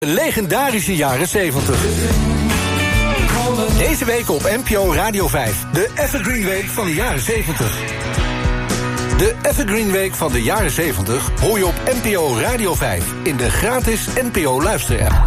Legendarische jaren 70. Deze week op NPO Radio 5. De Evergreen Week van de jaren 70. De Evergreen Week van de jaren 70 hoor je op NPO Radio 5 in de gratis NPO luisterapp.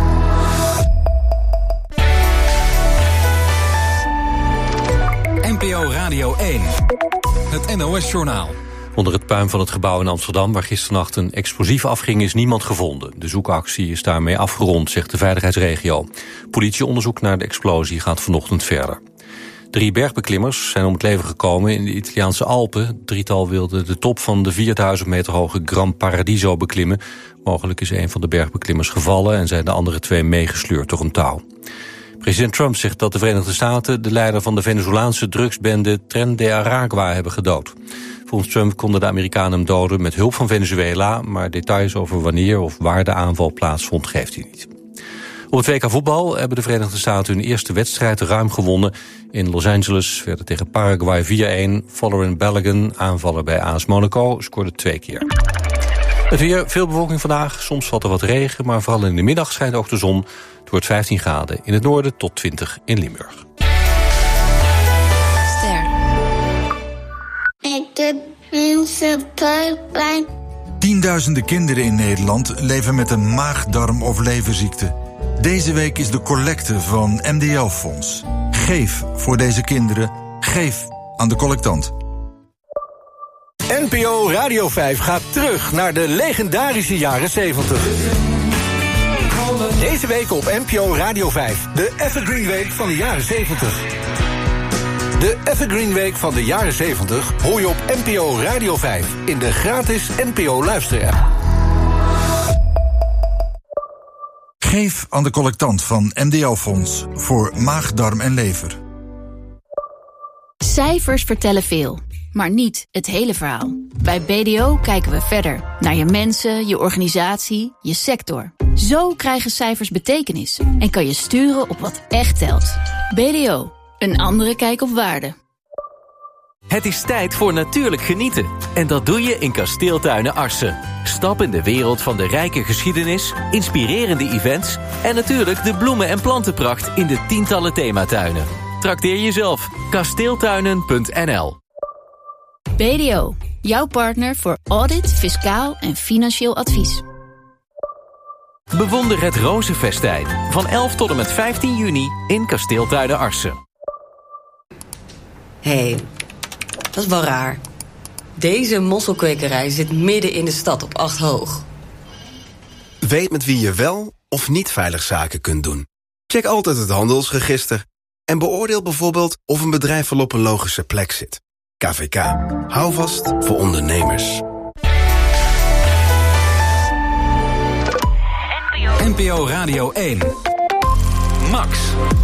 NPO Radio 1. Het NOS-journaal. Onder het puin van het gebouw in Amsterdam, waar gisternacht een explosief afging, is niemand gevonden. De zoekactie is daarmee afgerond, zegt de veiligheidsregio. Politieonderzoek naar de explosie gaat vanochtend verder. 3 bergbeklimmers zijn om het leven gekomen in de Italiaanse Alpen. Het drietal wilde de top van de 4000 meter hoge Gran Paradiso beklimmen. Mogelijk is een van de bergbeklimmers gevallen en zijn de andere 2 meegesleurd door een touw. President Trump zegt dat de Verenigde Staten de leider van de Venezolaanse drugsbende Tren de Aragua hebben gedood. Volgens Trump konden de Amerikanen hem doden met hulp van Venezuela, maar details over wanneer of waar de aanval plaatsvond geeft hij niet. Op het WK voetbal hebben de Verenigde Staten hun eerste wedstrijd ruim gewonnen. In Los Angeles werden tegen Paraguay 4-1. Folarin Balogun, aanvaller bij AS Monaco, scoorde 2 keer. Het weer, veel bewolking vandaag, soms valt er wat regen, maar vooral in de middag schijnt ook de zon. Het wordt 15 graden in het noorden tot 20 in Limburg. Tienduizenden kinderen in Nederland leven met een maag-darm- of leverziekte. Deze week is de collecte van MDL-fonds. Geef voor deze kinderen. Geef aan de collectant. NPO Radio 5 gaat terug naar de legendarische jaren 70. Deze week op NPO Radio 5. De Evergreen Week van de jaren 70. De Evergreen Week van de jaren 70 hoor je op NPO Radio 5 in de gratis NPO luisterapp. Geef aan de collectant van MDL-fonds voor maag, darm en lever. Cijfers vertellen veel, maar niet het hele verhaal. Bij BDO kijken we verder naar je mensen, je organisatie, je sector. Zo krijgen cijfers betekenis en kan je sturen op wat echt telt. BDO, een andere kijk op waarde. Het is tijd voor natuurlijk genieten. En dat doe je in Kasteeltuinen Arcen. Stap in de wereld van de rijke geschiedenis, inspirerende events en natuurlijk de bloemen- en plantenpracht in de tientallen thematuinen. Trakteer jezelf. Kasteeltuinen.nl. BDO, jouw partner voor audit, fiscaal en financieel advies. Bewonder het Rozenfestijn van 11 tot en met 15 juni in Kasteeltuinen Arcen. Hé, dat is wel raar. Deze mosselkwekerij zit midden in de stad op 8 hoog. Weet met wie je wel of niet veilig zaken kunt doen. Check altijd het handelsregister. En beoordeel bijvoorbeeld of een bedrijf wel op een logische plek zit. KVK. Hou vast voor ondernemers. NPO Radio 1. Max.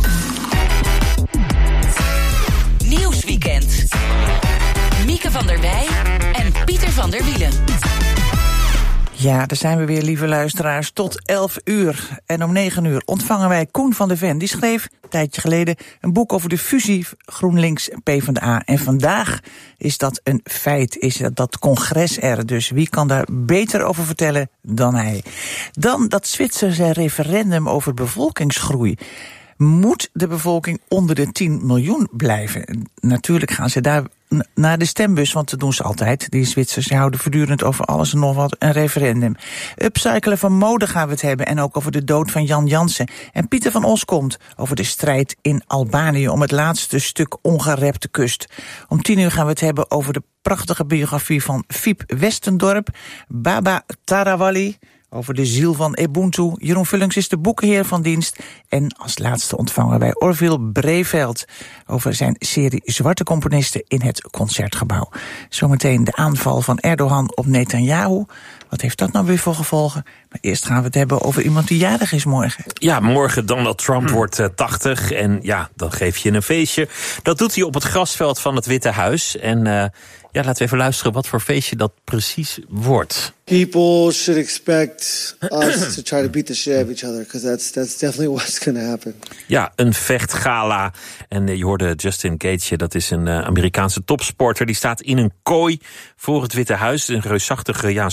Nieuwsweekend. Mieke van der Wij en Pieter van der Wielen. Ja, daar zijn we weer, lieve luisteraars, tot 11 uur. En om 9 uur ontvangen wij Koen van der Ven. Die schreef een tijdje geleden een boek over de fusie GroenLinks en PvdA. En vandaag is dat een feit, is dat congres er. Dus wie kan daar beter over vertellen dan hij? Dan dat Zwitserse referendum over bevolkingsgroei. Moet de bevolking onder de 10 miljoen blijven? Natuurlijk gaan ze daar naar de stembus, want dat doen ze altijd. Die Zwitsers houden voortdurend over alles en nog wat een referendum. Upcyclen van mode gaan we het hebben en ook over de dood van Jan Jansen. En Pieter van Os komt over de strijd in Albanië om het laatste stuk ongerepte kust. Om 10 uur gaan we het hebben over de prachtige biografie van Fiep Westendorp, Baba Tarawali, over de ziel van Ubuntu. Jeroen Vullings is de boekenheer van dienst. En als laatste ontvangen wij Orville Breveld over zijn serie Zwarte componisten in het Concertgebouw. Zometeen de aanval van Erdogan op Netanyahu. Wat heeft dat nou weer voor gevolgen? Maar eerst gaan we het hebben over iemand die jarig is morgen. Ja, morgen Donald Trump wordt 80 en ja, dan geef je een feestje. Dat doet hij op het grasveld van het Witte Huis. En ja, laten we even luisteren wat voor feestje dat precies wordt. People should expect us to try to beat the shit out of each other, because that's definitely what's going to happen. Ja, een vechtgala. En je hoorde Justin Gaethje, dat is een Amerikaanse topsporter. Die staat in een kooi voor het Witte Huis. Een reusachtige, ja, een soort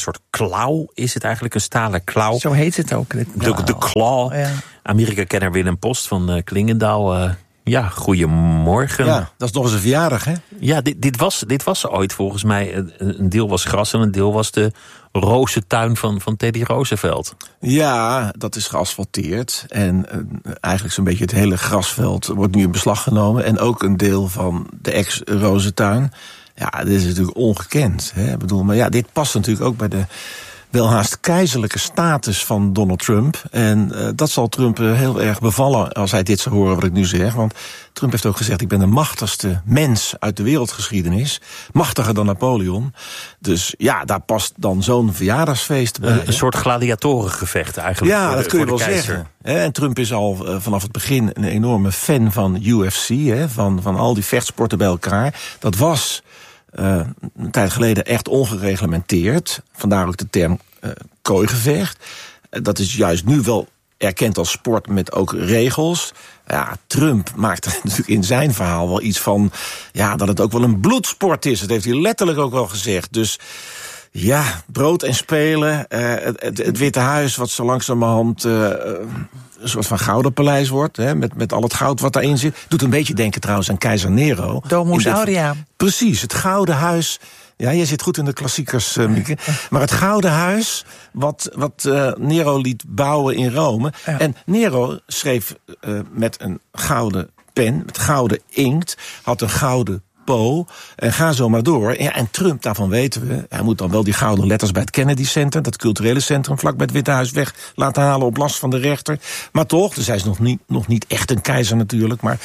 klauw is het eigenlijk, een stalen klauw. Zo heet het ook. De claw. Ja. Amerika-kenner Willem Post van Klingendaal. Goedemorgen. Ja, dat is nog eens een verjaardag, hè? Ja, dit was ooit volgens mij. Een deel was gras en een deel was de rozentuin van Teddy Roosevelt. Ja, dat is geasfalteerd. En eigenlijk zo'n beetje het hele grasveld wordt nu in beslag genomen. En ook een deel van de ex-rozentuin. Ja, dit is natuurlijk ongekend. Hè? Ik bedoel, maar ja, dit past natuurlijk ook bij de welhaast keizerlijke status van Donald Trump. En dat zal Trump heel erg bevallen als hij dit zou horen wat ik nu zeg. Want Trump heeft ook gezegd, ik ben de machtigste mens uit de wereldgeschiedenis. Machtiger dan Napoleon. Dus ja, daar past dan zo'n verjaardagsfeest bij. Een soort gladiatorengevecht eigenlijk. Ja, dat kun je wel zeggen. En Trump is al vanaf het begin een enorme fan van UFC. Van al die vechtsporten bij elkaar. Dat was een tijd geleden echt ongereglementeerd. Vandaar ook de term kooigevecht. Dat is juist nu wel erkend als sport met ook regels. Ja, Trump maakt er natuurlijk in zijn verhaal wel iets van, ja, dat het ook wel een bloedsport is. Dat heeft hij letterlijk ook wel gezegd. Dus ja, brood en spelen. Het Witte Huis, wat zo langzamerhand een soort van gouden paleis wordt, hè, met al het goud wat daarin zit. Doet een beetje denken trouwens aan keizer Nero. Domus Aurea. Precies, het Gouden Huis. Ja, jij zit goed in de klassiekers, Mieke. Maar het Gouden Huis, wat Nero liet bouwen in Rome. Ja. En Nero schreef met een gouden pen, met gouden inkt, had een gouden Po, en ga zo maar door. Ja, en Trump, daarvan weten we, hij moet dan wel die gouden letters bij het Kennedy Center, dat culturele centrum vlak bij het Witte Huis, weg laten halen op last van de rechter. Maar toch, dus hij is nog niet echt een keizer natuurlijk, maar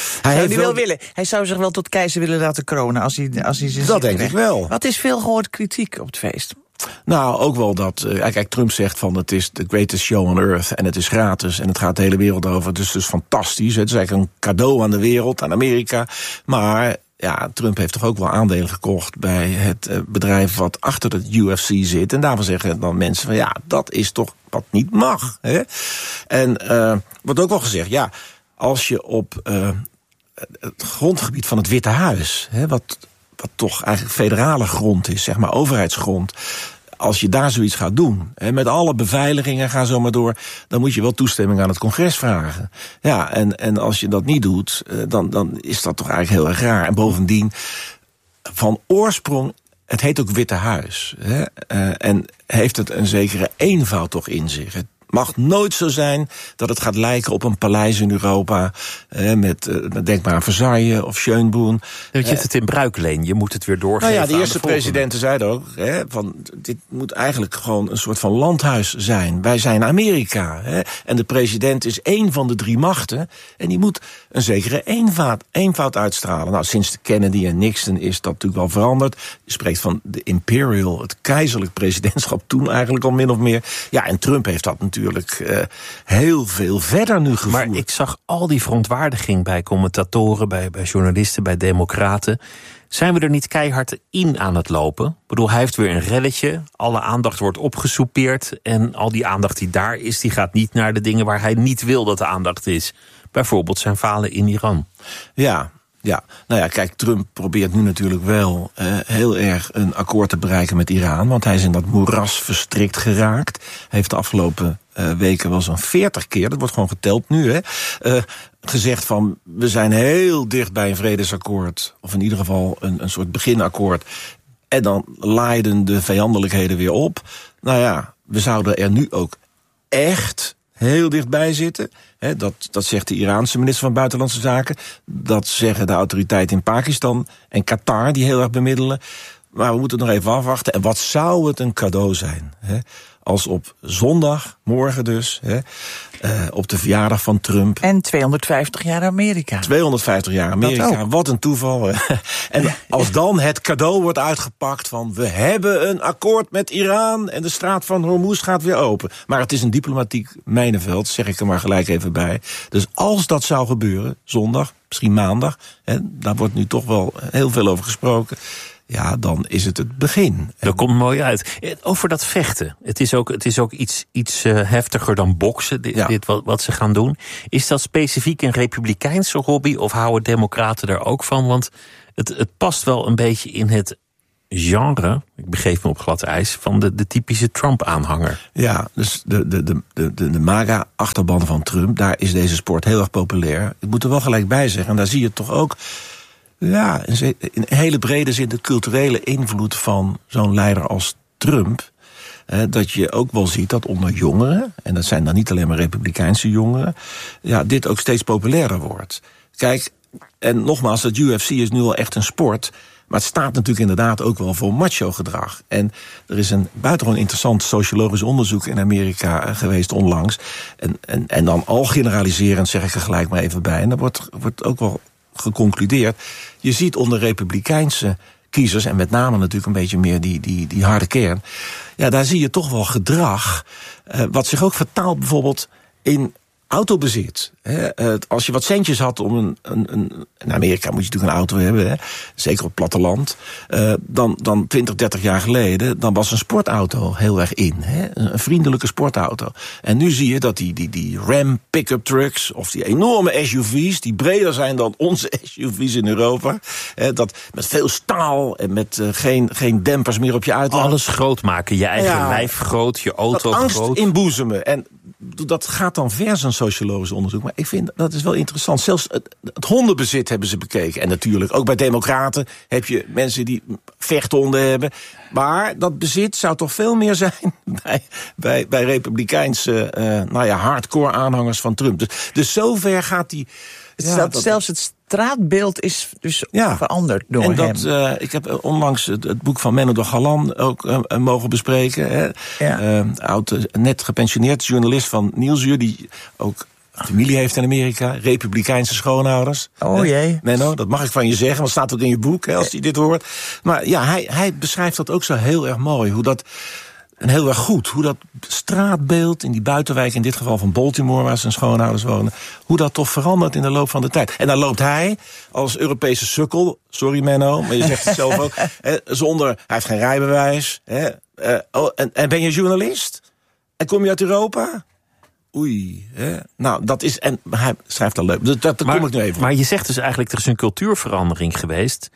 hij zou zich wel tot keizer willen laten kronen als hij dat denk ik wel. Wat is veel gehoord kritiek op het feest? Nou, ook wel dat, kijk, Trump zegt van het is the greatest show on earth en het is gratis en het gaat de hele wereld over. Het is dus fantastisch. Het is eigenlijk een cadeau aan de wereld, aan Amerika. Maar ja, Trump heeft toch ook wel aandelen gekocht bij het bedrijf wat achter het UFC zit. En daarvan zeggen dan mensen van ja, dat is toch wat niet mag. Hè? En wordt ook wel gezegd, ja, als je op het grondgebied van het Witte Huis, hè, wat toch eigenlijk federale grond is, zeg maar overheidsgrond, als je daar zoiets gaat doen, hè, met alle beveiligingen, ga zo maar door, dan moet je wel toestemming aan het congres vragen. Ja, en als je dat niet doet, dan is dat toch eigenlijk heel erg raar. En bovendien, van oorsprong, het heet ook Witte Huis. Hè, en heeft het een zekere eenvoud toch in zich. Het mag nooit zo zijn dat het gaat lijken op een paleis in Europa, met denk maar aan Versailles of Schönbrunn. Je hebt het in bruikleen, je moet het weer doorgeven. Nou ja, de eerste presidenten zeiden ook, van dit moet eigenlijk gewoon een soort van landhuis zijn. Wij zijn Amerika. En de president is één van de drie machten en die moet een zekere eenvoud uitstralen. Nou, sinds de Kennedy en Nixon is dat natuurlijk wel veranderd. Je spreekt van de imperial, het keizerlijk presidentschap toen eigenlijk al min of meer. Ja, en Trump heeft dat natuurlijk heel veel verder nu gevoerd. Maar ik zag al die verontwaardiging bij commentatoren, bij journalisten, bij democraten. Zijn we er niet keihard in aan het lopen? Ik bedoel, hij heeft weer een relletje. Alle aandacht wordt opgesoupeerd. En al die aandacht die daar is, die gaat niet naar de dingen waar hij niet wil dat de aandacht is. Bijvoorbeeld zijn falen in Iran. Ja, nou ja, kijk, Trump probeert nu natuurlijk wel heel erg een akkoord te bereiken met Iran, want hij is in dat moeras verstrikt geraakt. Hij heeft de afgelopen weken wel zo'n 40 keer, dat wordt gewoon geteld nu, gezegd van we zijn heel dicht bij een vredesakkoord, of in ieder geval een soort beginakkoord. En dan laaiden de vijandelijkheden weer op. Nou ja, we zouden er nu ook echt heel dichtbij zitten. Dat zegt de Iraanse minister van Buitenlandse Zaken. Dat zeggen de autoriteiten in Pakistan en Qatar, die heel erg bemiddelen. Maar we moeten nog even afwachten. En wat zou het een cadeau zijn? Als op zondag, morgen dus, op de verjaardag van Trump. En 250 jaar Amerika. 250 jaar Amerika, wat een toeval. En als dan het cadeau wordt uitgepakt van we hebben een akkoord met Iran en de straat van Hormuz gaat weer open. Maar het is een diplomatiek mijnenveld, zeg ik er maar gelijk even bij. Dus als dat zou gebeuren, zondag, misschien maandag, daar wordt nu toch wel heel veel over gesproken. Ja, dan is het begin. Dat komt mooi uit. Over dat vechten. Het is ook iets heftiger dan boksen, dit wat ze gaan doen. Is dat specifiek een republikeinse hobby of houden democraten er ook van? Want het past wel een beetje in het genre, ik begeef me op glad ijs, van de typische Trump-aanhanger. Ja, dus de MAGA-achterban van Trump, daar is deze sport heel erg populair. Ik moet er wel gelijk bij zeggen, en daar zie je toch ook in hele brede zin de culturele invloed van zo'n leider als Trump. Dat je ook wel ziet dat onder jongeren, en dat zijn dan niet alleen maar republikeinse jongeren, dit ook steeds populairder wordt. Kijk, en nogmaals, het UFC is nu al echt een sport, maar het staat natuurlijk inderdaad ook wel voor macho-gedrag. En er is een buitengewoon interessant sociologisch onderzoek in Amerika geweest onlangs. En dan al generaliserend zeg ik er gelijk maar even bij. En daar wordt ook wel geconcludeerd. Je ziet onder republikeinse kiezers, en met name natuurlijk een beetje meer die harde kern, daar zie je toch wel gedrag, wat zich ook vertaalt bijvoorbeeld in autobezit. Als je wat centjes had om in Amerika moet je natuurlijk een auto hebben, zeker op het platteland, dan 20, 30 jaar geleden, dan was een sportauto heel erg in. Een vriendelijke sportauto. En nu zie je dat die Ram pick-up trucks, of die enorme SUV's, die breder zijn dan onze SUV's in Europa, dat met veel staal en met geen dempers meer op je uitlaat. Alles groot maken, je eigen lijf groot, je auto groot. Angst inboezemen. En dat gaat dan ver, zo'n sociologisch onderzoek. Maar ik vind, dat is wel interessant. Zelfs het hondenbezit hebben ze bekeken. En natuurlijk, ook bij democraten heb je mensen die vechthonden hebben. Maar dat bezit zou toch veel meer zijn bij republikeinse hardcore aanhangers van Trump. Dus zover gaat die. Zelfs het straatbeeld is dus veranderd door hem. Ik heb onlangs het boek van Menno de Galan ook mogen bespreken. Net gepensioneerd journalist van Nieuwsuur, die ook familie heeft in Amerika, republikeinse schoonouders. Oh jee. Menno, dat mag ik van je zeggen, want het staat ook in je boek, als hij dit hoort. Maar hij beschrijft dat ook zo heel erg mooi, en heel erg goed, hoe dat straatbeeld in die buitenwijk, in dit geval van Baltimore, waar zijn schoonouders wonen, hoe dat toch verandert in de loop van de tijd. En dan loopt hij als Europese sukkel, sorry Menno, maar je zegt het zelf ook, hij heeft geen rijbewijs. En ben je journalist? En kom je uit Europa? Oei, nou, dat is. En hij schrijft al leuk. Dus daar kom ik nu even. Maar je zegt dus eigenlijk, er is een cultuurverandering geweest.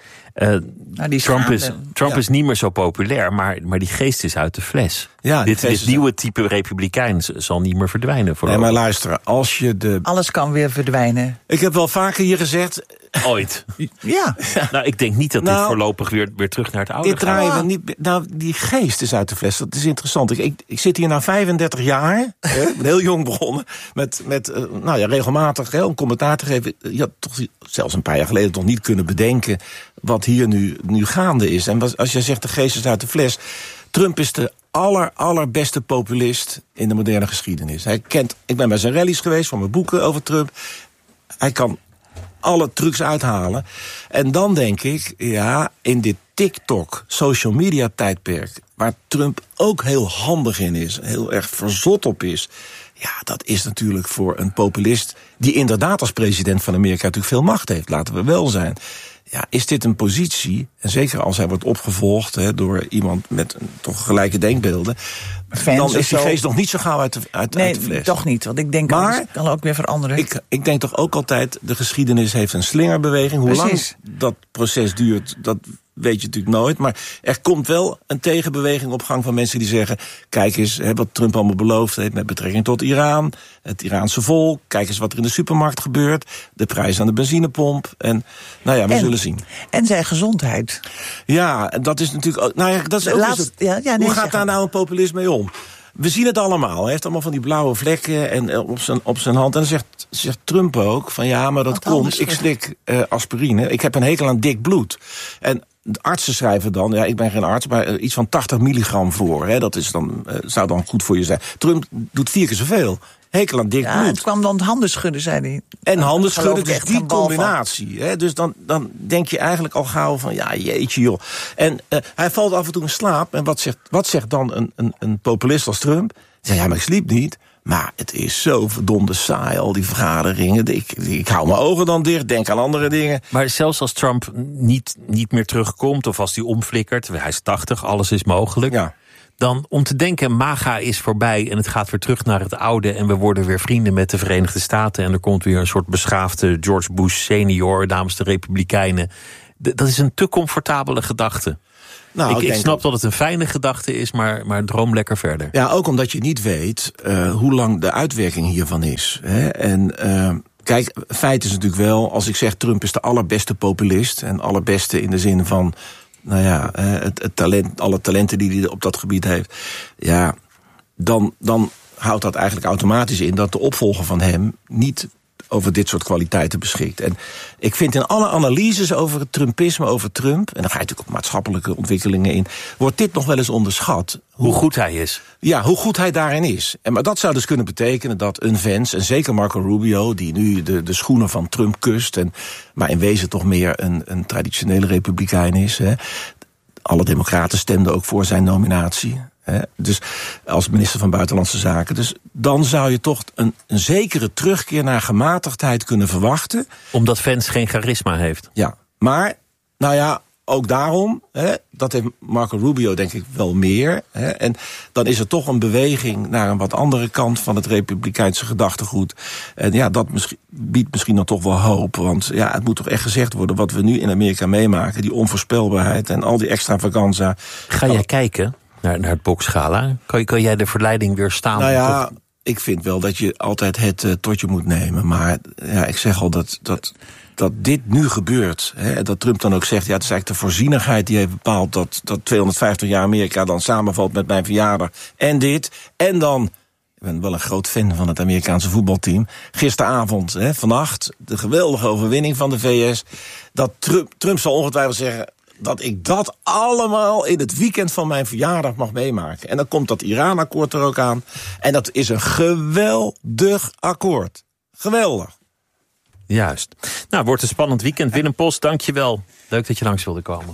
Trump is niet meer zo populair, maar die geest is uit de fles. Ja, dit nieuwe type republikein zal niet meer verdwijnen. Nee, maar luister, als je alles kan weer verdwijnen. Ik heb wel vaker hier gezegd. Ooit. Ja. Nou, ik denk niet dat dit voorlopig weer terug naar het oude gaat. Draaien we niet. Nou, die geest is uit de fles. Dat is interessant. Ik zit hier na 35 jaar. Ik ben heel jong begonnen. Met regelmatig een commentaar te geven. Je had toch zelfs een paar jaar geleden toch niet kunnen bedenken wat hier nu gaande is. En als je zegt de geest is uit de fles, Trump is de allerbeste populist in de moderne geschiedenis. Ik ben bij zijn rallies geweest, van mijn boeken over Trump. Hij kan alle trucs uithalen. En dan denk ik, in dit TikTok, social media tijdperk, waar Trump ook heel handig in is, heel erg verzot op is, dat is natuurlijk voor een populist die inderdaad als president van Amerika natuurlijk veel macht heeft, laten we wel zijn. Ja, is dit een positie, en zeker als hij wordt opgevolgd door iemand met toch gelijke denkbeelden, dan is die geest nog niet zo gauw uit de fles. Toch niet, want ik denk dat kan ook weer veranderen. Ik denk toch ook altijd, de geschiedenis heeft een slingerbeweging. Hoe lang dat proces duurt, dat weet je natuurlijk nooit. Maar er komt wel een tegenbeweging op gang van mensen die zeggen, kijk eens wat Trump allemaal beloofd heeft met betrekking tot Iran, het Iraanse volk, kijk eens wat er in de supermarkt gebeurt, de prijs aan de benzinepomp. En we zullen zien. En zijn gezondheid. Ja, dat is natuurlijk ook. Dat is ook hoe gaat daar nou een populist mee om? We zien het allemaal. Hij heeft allemaal van die blauwe vlekken en op zijn hand. En dan zegt Trump ook van maar dat komt. Ik slik aspirine. Ik heb een hekel aan dik bloed. En de artsen schrijven dan, ik ben geen arts, maar iets van 80 milligram voor. Dat is zou dan goed voor je zijn. Trump doet 4 keer zoveel. Hekel aan dik bloed. Het kwam dan het handen schudden, zei hij. En handen schudden, dus die combinatie. Dus dan denk je eigenlijk al gauw van, jeetje joh. En hij valt af en toe in slaap. En wat zegt dan een populist als Trump? Hij zegt, maar ik sliep niet. Maar het is zo verdomde saai, al die vergaderingen. Ik hou mijn ogen dan dicht, denk aan andere dingen. Maar zelfs als Trump niet meer terugkomt, of als hij omflikkert, hij is 80, alles is mogelijk. Ja. Dan om te denken, MAGA is voorbij en het gaat weer terug naar het oude en we worden weer vrienden met de Verenigde Staten en er komt weer een soort beschaafde George Bush senior namens de Republikeinen. Dat is een te comfortabele gedachte. Nou, ik snap dat het een fijne gedachte is, maar droom lekker verder. Ja, ook omdat je niet weet hoe lang de uitwerking hiervan is. Hè? En kijk, feit is natuurlijk wel, als ik zeg Trump is de allerbeste populist, en allerbeste in de zin van, nou ja, het talent, alle talenten die hij op dat gebied heeft, ja, dan houdt dat eigenlijk automatisch in dat de opvolger van hem niet over dit soort kwaliteiten beschikt. En ik vind in alle analyses over het Trumpisme, over Trump, en dan ga je natuurlijk op maatschappelijke ontwikkelingen in, wordt dit nog wel eens onderschat. Hoe goed hij is. Ja, hoe goed hij daarin is. Maar dat zou dus kunnen betekenen dat een Vance, en zeker Marco Rubio, die nu de schoenen van Trump kust, maar in wezen toch meer een traditionele republikein is. Hè. Alle democraten stemden ook voor zijn nominatie. Dus als minister van Buitenlandse Zaken. Dus dan zou je toch een zekere terugkeer naar gematigdheid kunnen verwachten. Omdat Vance geen charisma heeft. Ja, maar, nou ja, ook daarom, dat heeft Marco Rubio denk ik wel meer. En dan is er toch een beweging naar een wat andere kant van het republikeinse gedachtegoed. En ja, dat biedt misschien dan toch wel hoop. Want ja, het moet toch echt gezegd worden wat we nu in Amerika meemaken. Die onvoorspelbaarheid en al die extravaganza. Ga jij kijken naar het boksgala? Kan jij de verleiding weerstaan? Nou ja, ik vind wel dat je altijd het tot je moet nemen. Maar ja, ik zeg al dat dit nu gebeurt. Hè, dat Trump dan ook zegt, ja, het is eigenlijk de voorzienigheid die heeft bepaald dat 250 jaar Amerika dan samenvalt met mijn verjaardag. En dit. En dan, ik ben wel een groot fan van het Amerikaanse voetbalteam. Gisteravond, vannacht, de geweldige overwinning van de VS. Dat Trump zal ongetwijfeld zeggen dat ik dat allemaal in het weekend van mijn verjaardag mag meemaken. En dan komt dat Iran-akkoord er ook aan. En dat is een geweldig akkoord. Geweldig. Juist. Nou, wordt een spannend weekend. Willem Post, dank je wel. Leuk dat je langs wilde komen.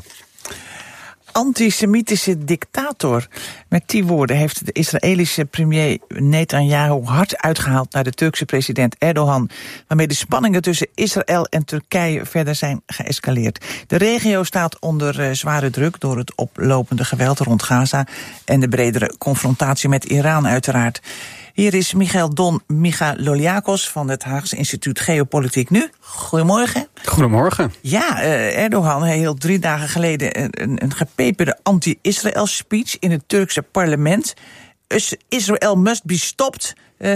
Antisemitische dictator. Met die woorden heeft de Israëlische premier Netanyahu hard uitgehaald naar de Turkse president Erdogan, waarmee de spanningen tussen Israël en Turkije verder zijn geëscaleerd. De regio staat onder zware druk door het oplopende geweld rond Gaza en de bredere confrontatie met Iran uiteraard. Hier is Michael Don Michaloliakos van het Haagse Instituut Geopolitiek Nu. Goedemorgen. Goedemorgen. Ja, Erdogan hield 3 dagen geleden een gepeperde anti-Israël speech in het Turkse parlement. Israël must be stopped,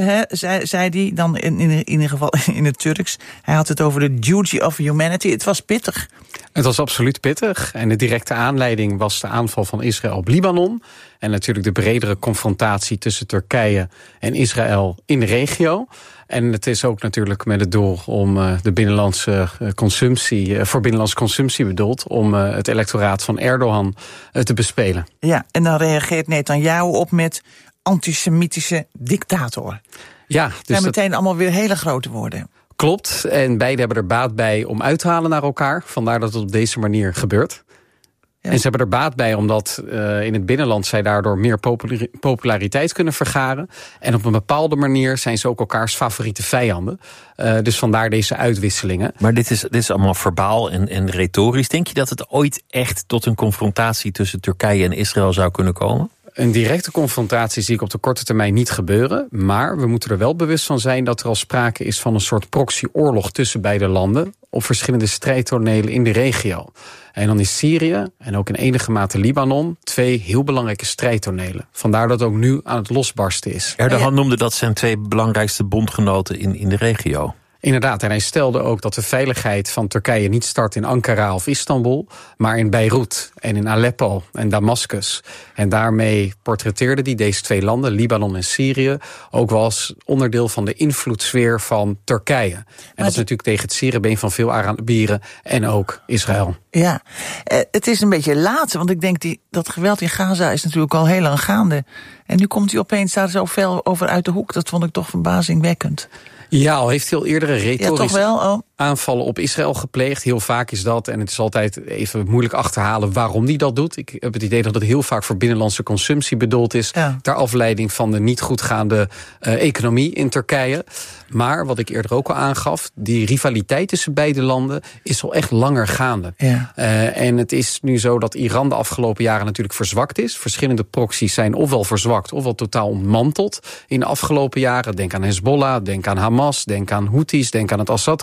zei hij dan in ieder geval in het Turks. Hij had het over de duty of humanity. Het was pittig. Het was absoluut pittig. En de directe aanleiding was de aanval van Israël op Libanon. En natuurlijk de bredere confrontatie tussen Turkije en Israël in de regio. En het is ook natuurlijk met het doel om de binnenlandse consumptie, voor binnenlandse consumptie bedoeld, om het electoraat van Erdogan te bespelen. Ja, en dan reageert Netanyahu op met antisemitische dictator. Ja, dus zijn meteen allemaal weer hele grote woorden. Klopt, en beide hebben er baat bij om uit te halen naar elkaar. Vandaar dat het op deze manier gebeurt. Ja. En ze hebben er baat bij omdat in het binnenland zij daardoor meer populariteit kunnen vergaren. En op een bepaalde manier zijn ze ook elkaars favoriete vijanden. Dus vandaar deze uitwisselingen. Maar dit is allemaal verbaal en retorisch. Denk je dat het ooit echt tot een confrontatie tussen Turkije en Israël zou kunnen komen? Een directe confrontatie zie ik op de korte termijn niet gebeuren. Maar we moeten er wel bewust van zijn dat er al sprake is van een soort proxyoorlog tussen beide landen op verschillende strijdtonelen in de regio. En dan is Syrië en ook in enige mate Libanon 2 heel belangrijke strijdtonelen. Vandaar dat het ook nu aan het losbarsten is. Erdogan noemde dat zijn 2 belangrijkste bondgenoten in de regio. Inderdaad, en hij stelde ook dat de veiligheid van Turkije niet start in Ankara of Istanbul, maar in Beirut en in Aleppo en Damascus. En daarmee portretteerde hij deze 2 landen, Libanon en Syrië, ook wel als onderdeel van de invloedssfeer van Turkije. En dat is natuurlijk tegen het zierenbeen van veel Arabieren en ook Israël. Ja, het is een beetje laat, want ik denk dat geweld in Gaza is natuurlijk al heel lang gaande. En nu komt hij opeens daar zo veel over uit de hoek. Dat vond ik toch verbazingwekkend. Ja, al heeft hij al eerdere retorische aanvallen op Israël gepleegd. Heel vaak is dat, en het is altijd even moeilijk achterhalen waarom hij dat doet. Ik heb het idee dat het heel vaak voor binnenlandse consumptie bedoeld is. Ja. Ter afleiding van de niet goed gaande economie in Turkije. Maar wat ik eerder ook al aangaf, die rivaliteit tussen beide landen is al echt langer gaande. Ja. En het is nu zo dat Iran de afgelopen jaren natuurlijk verzwakt is. Verschillende proxies zijn ofwel verzwakt ofwel totaal ontmanteld in de afgelopen jaren. Denk aan Hezbollah, denk aan Hamas, denk aan Houthis, denk aan het Assad-regime.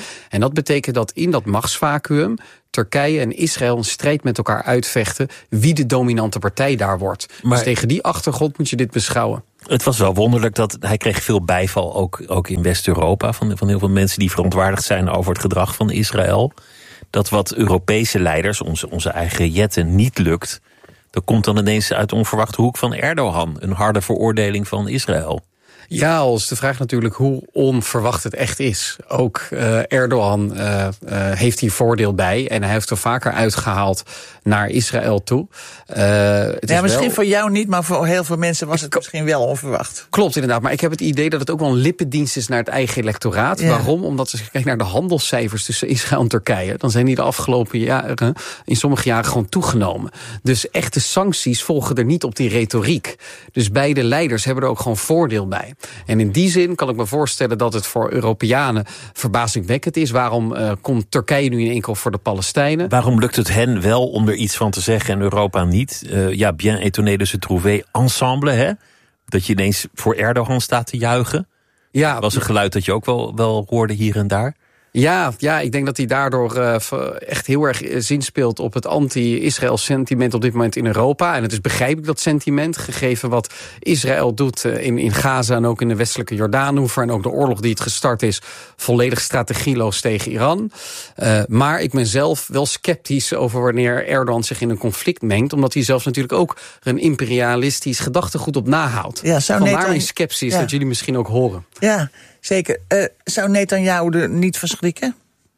En dat betekent dat in dat machtsvacuüm Turkije en Israël een strijd met elkaar uitvechten wie de dominante partij daar wordt. Maar dus tegen die achtergrond moet je dit beschouwen. Het was wel wonderlijk dat hij kreeg veel bijval, ook in West-Europa, van heel veel mensen die verontwaardigd zijn over het gedrag van Israël. Dat wat Europese leiders, onze eigen jetten, niet lukt, dat komt dan ineens uit de onverwachte hoek van Erdogan. Een harde veroordeling van Israël. Ja, als de vraag natuurlijk hoe onverwacht het echt is. Ook Erdogan heeft hier voordeel bij. En hij heeft er vaker uitgehaald naar Israël toe. Misschien voor jou niet, maar voor heel veel mensen was het misschien wel onverwacht. Klopt inderdaad, maar ik heb het idee dat het ook wel een lippendienst is naar het eigen electoraat. Ja. Waarom? Omdat als je kijkt naar de handelscijfers tussen Israël en Turkije, dan zijn die de afgelopen jaren, in sommige jaren gewoon toegenomen. Dus echte sancties volgen er niet op die retoriek. Dus beide leiders hebben er ook gewoon voordeel bij. En in die zin kan ik me voorstellen dat het voor Europeanen verbazingwekkend is. Waarom komt Turkije nu in één keer voor de Palestijnen? Waarom lukt het hen wel om er iets van te zeggen en Europa niet? Bien étonné de se trouver ensemble, hè? Dat je ineens voor Erdogan staat te juichen. Ja, dat was een geluid dat je ook wel hoorde hier en daar. Ja, ik denk dat hij daardoor echt heel erg zinspeelt op het anti-Israël sentiment op dit moment in Europa. En het is begrijpelijk dat sentiment, gegeven wat Israël doet in Gaza en ook in de westelijke Jordaanoever en ook de oorlog die het gestart is, volledig strategieloos tegen Iran. Maar ik ben zelf wel sceptisch over wanneer Erdogan zich in een conflict mengt, omdat hij zelfs natuurlijk ook een imperialistisch gedachtegoed op nahoudt. Ja, vandaar mijn sceptisch, dat jullie misschien ook horen. Ja. Zeker. Zou Netanyahu er niet van schrikken?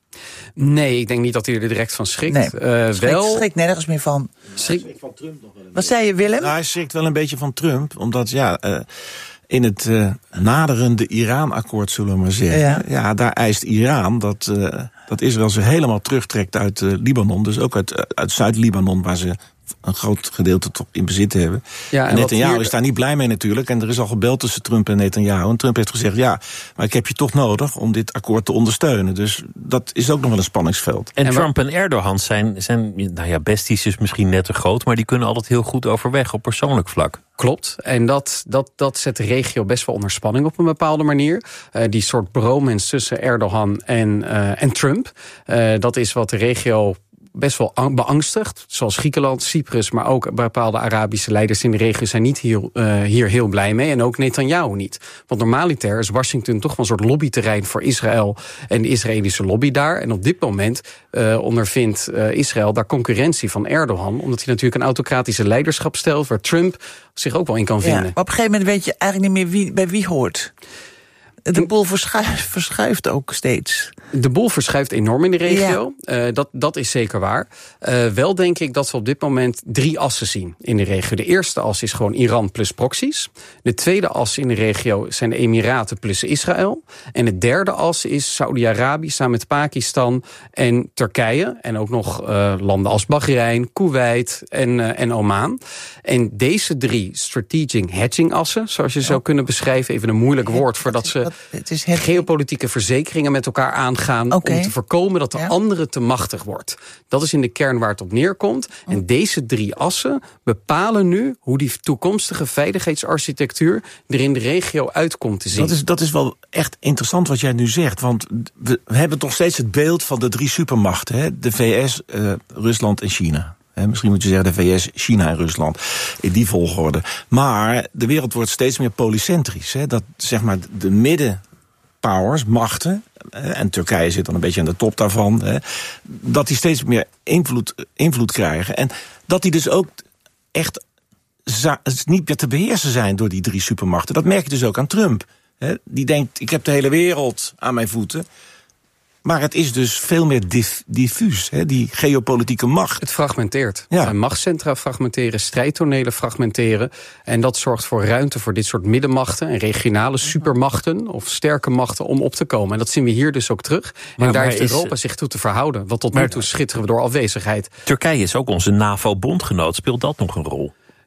Nee, ik denk niet dat hij er direct van schrikt. Nee, schrikt nergens meer van. Schrikt van Trump nog wel. Wat zei je, Willem? Nou, hij schrikt wel een beetje van Trump, omdat in het naderende Iran-akkoord, zullen we maar zeggen, ja daar eist Iran dat Israël zich helemaal terugtrekt uit Libanon, dus ook uit Zuid-Libanon, waar ze een groot gedeelte toch in bezit hebben. Ja, en Netanyahu is daar niet blij mee natuurlijk. En er is al gebeld tussen Trump en Netanyahu. En Trump heeft gezegd, maar ik heb je toch nodig om dit akkoord te ondersteunen. Dus dat is ook nog wel een spanningsveld. En Trump en Erdogan zijn besties is misschien net te groot, maar die kunnen altijd heel goed overweg op persoonlijk vlak. Klopt. En dat zet de regio best wel onder spanning op een bepaalde manier. Die soort bromance tussen Erdogan en Trump. Dat is wat de regio best wel beangstigd. Zoals Griekenland, Cyprus, maar ook bepaalde Arabische leiders in de regio zijn niet hier heel blij mee. En ook Netanyahu niet. Want normaliter is Washington toch wel een soort lobbyterrein voor Israël en de Israëlische lobby daar. En op dit moment ondervindt Israël daar concurrentie van Erdogan. Omdat hij natuurlijk een autocratische leiderschap stelt waar Trump zich ook wel in kan vinden. Ja, maar op een gegeven moment weet je eigenlijk niet meer bij wie hoort. De boel verschuift ook steeds. De boel verschuift enorm in de regio. Ja. Dat is zeker waar. Wel denk ik dat we op dit moment 3 assen zien in de regio. De eerste as is gewoon Iran plus proxies. De tweede as in de regio zijn de Emiraten plus Israël. En de derde as is Saudi-Arabië samen met Pakistan en Turkije. En ook nog landen als Bahrein, Kuwait en Oman. En deze 3 strategic hedging assen, zoals je zou kunnen beschrijven, even een moeilijk woord voordat ze geopolitieke verzekeringen met elkaar aangaan om te voorkomen dat de andere te machtig wordt. Dat is in de kern waar het op neerkomt. En deze 3 assen bepalen nu hoe die toekomstige veiligheidsarchitectuur er in de regio uitkomt te zien. Dat is wel echt interessant wat jij nu zegt, want we hebben toch steeds het beeld van de 3 supermachten, hè? De VS, Rusland en China. Misschien moet je zeggen de VS, China en Rusland. In die volgorde. Maar de wereld wordt steeds meer polycentrisch. Dat zeg maar de middenpowers, machten, en Turkije zit dan een beetje aan de top daarvan, dat die steeds meer invloed krijgen. En dat die dus ook echt niet meer te beheersen zijn door die 3 supermachten. Dat merk je dus ook aan Trump. Die denkt, ik heb de hele wereld aan mijn voeten. Maar het is dus veel meer diffuus, die geopolitieke macht. Het fragmenteert. Machtscentra fragmenteren, strijdtonelen fragmenteren. En dat zorgt voor ruimte voor dit soort middenmachten en regionale supermachten of sterke machten om op te komen. En dat zien we hier dus ook terug. En daar heeft Europa zich toe te verhouden. Want tot nu toe schitteren we door afwezigheid. Turkije is ook onze NAVO-bondgenoot. Speelt dat nog een rol?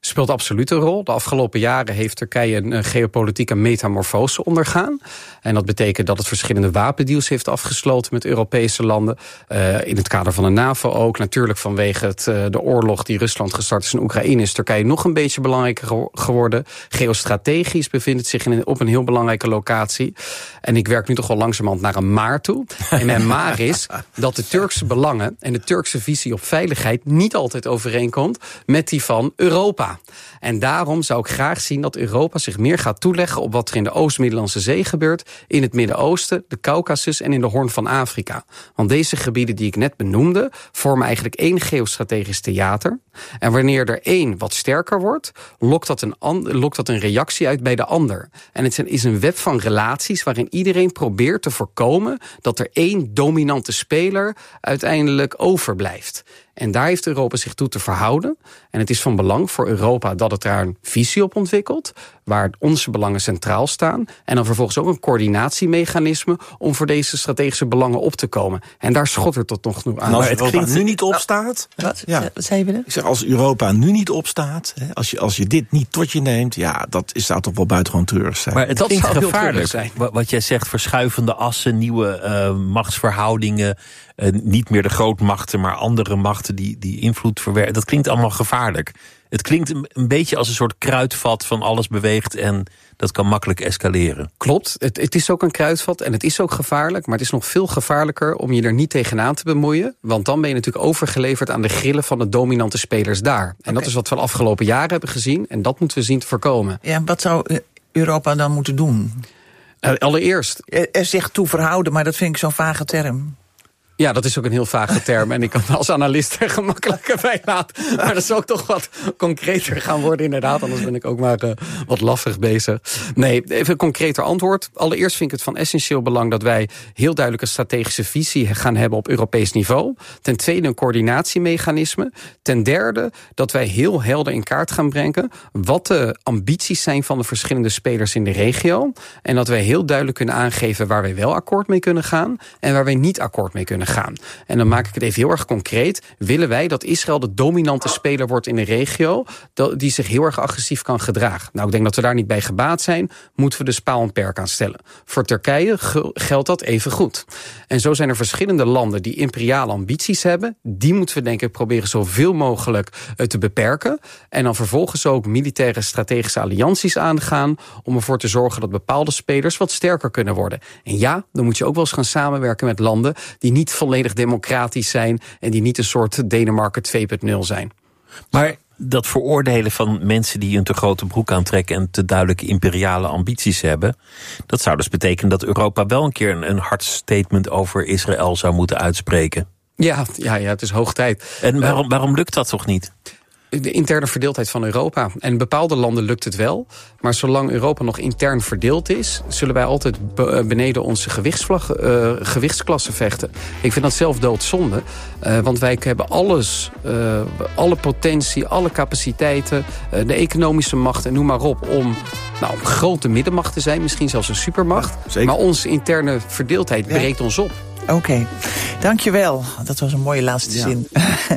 speelt absoluut een rol. De afgelopen jaren heeft Turkije een geopolitieke metamorfose ondergaan. En dat betekent dat het verschillende wapendeals heeft afgesloten met Europese landen. In het kader van de NAVO ook. Natuurlijk vanwege de oorlog die Rusland gestart is in Oekraïne is Turkije nog een beetje belangrijker geworden. Geostrategisch bevindt het zich op een heel belangrijke locatie. En ik werk nu toch wel langzamerhand naar een maar toe. En mijn maar is dat de Turkse belangen en de Turkse visie op veiligheid niet altijd overeenkomt met die van Europa. En daarom zou ik graag zien dat Europa zich meer gaat toeleggen op wat er in de Oost-Middellandse Zee gebeurt, in het Midden-Oosten, de Caucasus en in de Hoorn van Afrika. Want deze gebieden die ik net benoemde vormen eigenlijk één geostrategisch theater. En wanneer er één wat sterker wordt, lokt dat een reactie uit bij de ander. En het is een web van relaties waarin iedereen probeert te voorkomen dat er één dominante speler uiteindelijk overblijft. En daar heeft Europa zich toe te verhouden. En het is van belang voor Europa dat het daar een visie op ontwikkelt, waar onze belangen centraal staan. En dan vervolgens ook een coördinatiemechanisme om voor deze strategische belangen op te komen. En daar schottert het nog toe aan. Als Europa nu niet opstaat... Wat zei je weer? Ik zeg, als Europa nu niet opstaat, als je dit niet tot je neemt, ja, zou toch wel buitengewoon treurig zijn. Maar het klinkt gevaarlijk zijn. Wat jij zegt, verschuivende assen, nieuwe machtsverhoudingen, niet meer de grootmachten, maar andere machten die invloed verwerken. Dat klinkt allemaal gevaarlijk. Het klinkt een beetje als een soort kruidvat van alles beweegt en dat kan makkelijk escaleren. Klopt, het is ook een kruidvat en het is ook gevaarlijk, maar het is nog veel gevaarlijker om je er niet tegenaan te bemoeien, want dan ben je natuurlijk overgeleverd aan de grillen van de dominante spelers daar. En dat is wat we de afgelopen jaren hebben gezien en dat moeten we zien te voorkomen. Ja, wat zou Europa dan moeten doen? Allereerst er zich toe verhouden, maar dat vind ik zo'n vage term. Ja, dat is ook een heel vage term. En ik kan als analist er gemakkelijker bij laten. Maar dat zou ook toch wat concreter gaan worden inderdaad. Anders ben ik ook maar wat laffig bezig. Nee, even een concreter antwoord. Allereerst vind ik het van essentieel belang dat wij heel duidelijk een strategische visie gaan hebben op Europees niveau. Ten tweede een coördinatiemechanisme. Ten derde dat wij heel helder in kaart gaan brengen wat de ambities zijn van de verschillende spelers in de regio. En dat wij heel duidelijk kunnen aangeven waar wij wel akkoord mee kunnen gaan en waar wij niet akkoord mee kunnen gaan. En dan maak ik het even heel erg concreet. Willen wij dat Israël de dominante speler wordt in de regio, die zich heel erg agressief kan gedragen? Nou, ik denk dat we daar niet bij gebaat zijn. Moeten we dus paal en perk aan stellen. Voor Turkije geldt dat even goed. En zo zijn er verschillende landen die imperiale ambities hebben. Die moeten we denk ik proberen zoveel mogelijk te beperken. En dan vervolgens ook militaire strategische allianties aangaan om ervoor te zorgen dat bepaalde spelers wat sterker kunnen worden. En ja, dan moet je ook wel eens gaan samenwerken met landen die niet volledig democratisch zijn en die niet een soort Denemarken 2.0 zijn. Maar dat veroordelen van mensen die een te grote broek aantrekken en te duidelijke imperiale ambities hebben, dat zou dus betekenen dat Europa wel een keer een hard statement over Israël zou moeten uitspreken. Ja, het is hoog tijd. En waarom lukt dat toch niet? De interne verdeeldheid van Europa. En in bepaalde landen lukt het wel. Maar zolang Europa nog intern verdeeld is, zullen wij altijd beneden onze gewichtsklasse vechten. Ik vind dat zelf doodzonde. Want wij hebben alles, alle potentie, alle capaciteiten, de economische macht en noem maar op, om een grote middenmacht te zijn. Misschien zelfs een supermacht. Ja, maar onze interne verdeeldheid breekt ons op. Oké, dankjewel. Dat was een mooie laatste zin.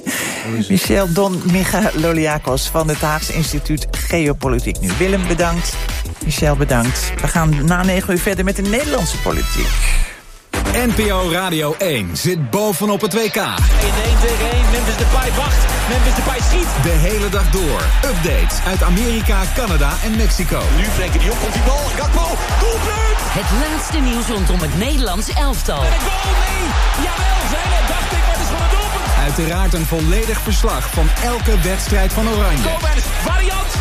Michel Don Michaloliakos van het Haagse Instituut Geopolitiek nu. Willem, bedankt. Michel, bedankt. We gaan na 9 uur verder met de Nederlandse politiek. NPO Radio 1 zit bovenop het WK. In 1 tegen 1, Memphis Depay wacht. Memphis Depay schiet. De hele dag door. Updates uit Amerika, Canada en Mexico. Nu Frenkie de Jong komt die bal. Gakpo, doelpunt! Het laatste nieuws rondom het Nederlands elftal. En een goal, nee! Jawel, zijn het, dacht ik, maar het is van een doelpunt. Uiteraard een volledig verslag van elke wedstrijd van Oranje. Koopmeiners, variant.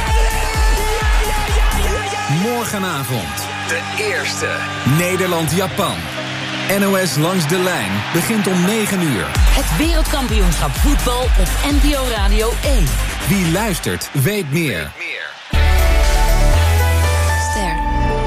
Morgenavond. De eerste. Nederland-Japan. NOS Langs de Lijn begint om 9 uur. Het wereldkampioenschap voetbal op NPO Radio 1. Wie luistert, weet meer. Ster.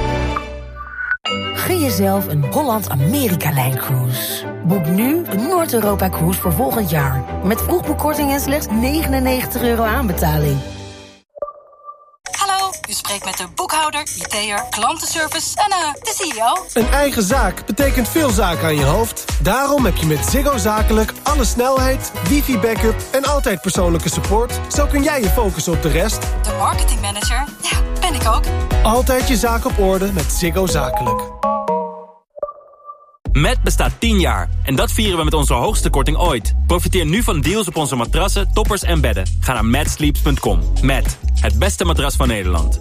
Gun jezelf een Holland-Amerika-lijncruise. Boek nu de Noord-Europa-cruise voor volgend jaar. Met vroegboekkorting en slechts €99 aanbetaling. Hallo, u spreekt spreek met de boekhouder, IT'er, klantenservice en de CEO. Een eigen zaak betekent veel zaken aan je hoofd. Daarom heb je met Ziggo Zakelijk alle snelheid, wifi-backup en altijd persoonlijke support. Zo kun jij je focussen op de rest. De marketingmanager, ja, ben ik ook. Altijd je zaak op orde met Ziggo Zakelijk. Met bestaat 10 jaar en dat vieren we met onze hoogste korting ooit. Profiteer nu van deals op onze matrassen, toppers en bedden. Ga naar matsleeps.com. Met het beste matras van Nederland.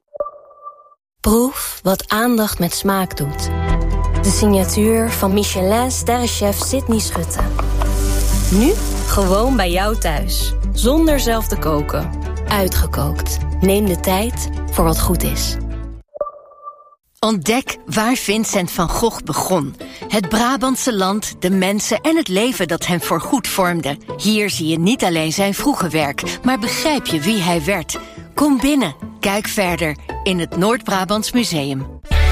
Proef wat aandacht met smaak doet. De signatuur van Michelin-sterrenchef Sydney Schutte. Nu gewoon bij jou thuis. Zonder zelf te koken. Uitgekookt. Neem de tijd voor wat goed is. Ontdek waar Vincent van Gogh begon. Het Brabantse land, de mensen en het leven dat hem voorgoed vormde. Hier zie je niet alleen zijn vroege werk, maar begrijp je wie hij werd. Kom binnen, kijk verder in het Noord-Brabants Museum.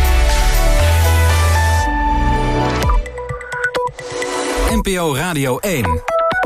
NPO Radio 1.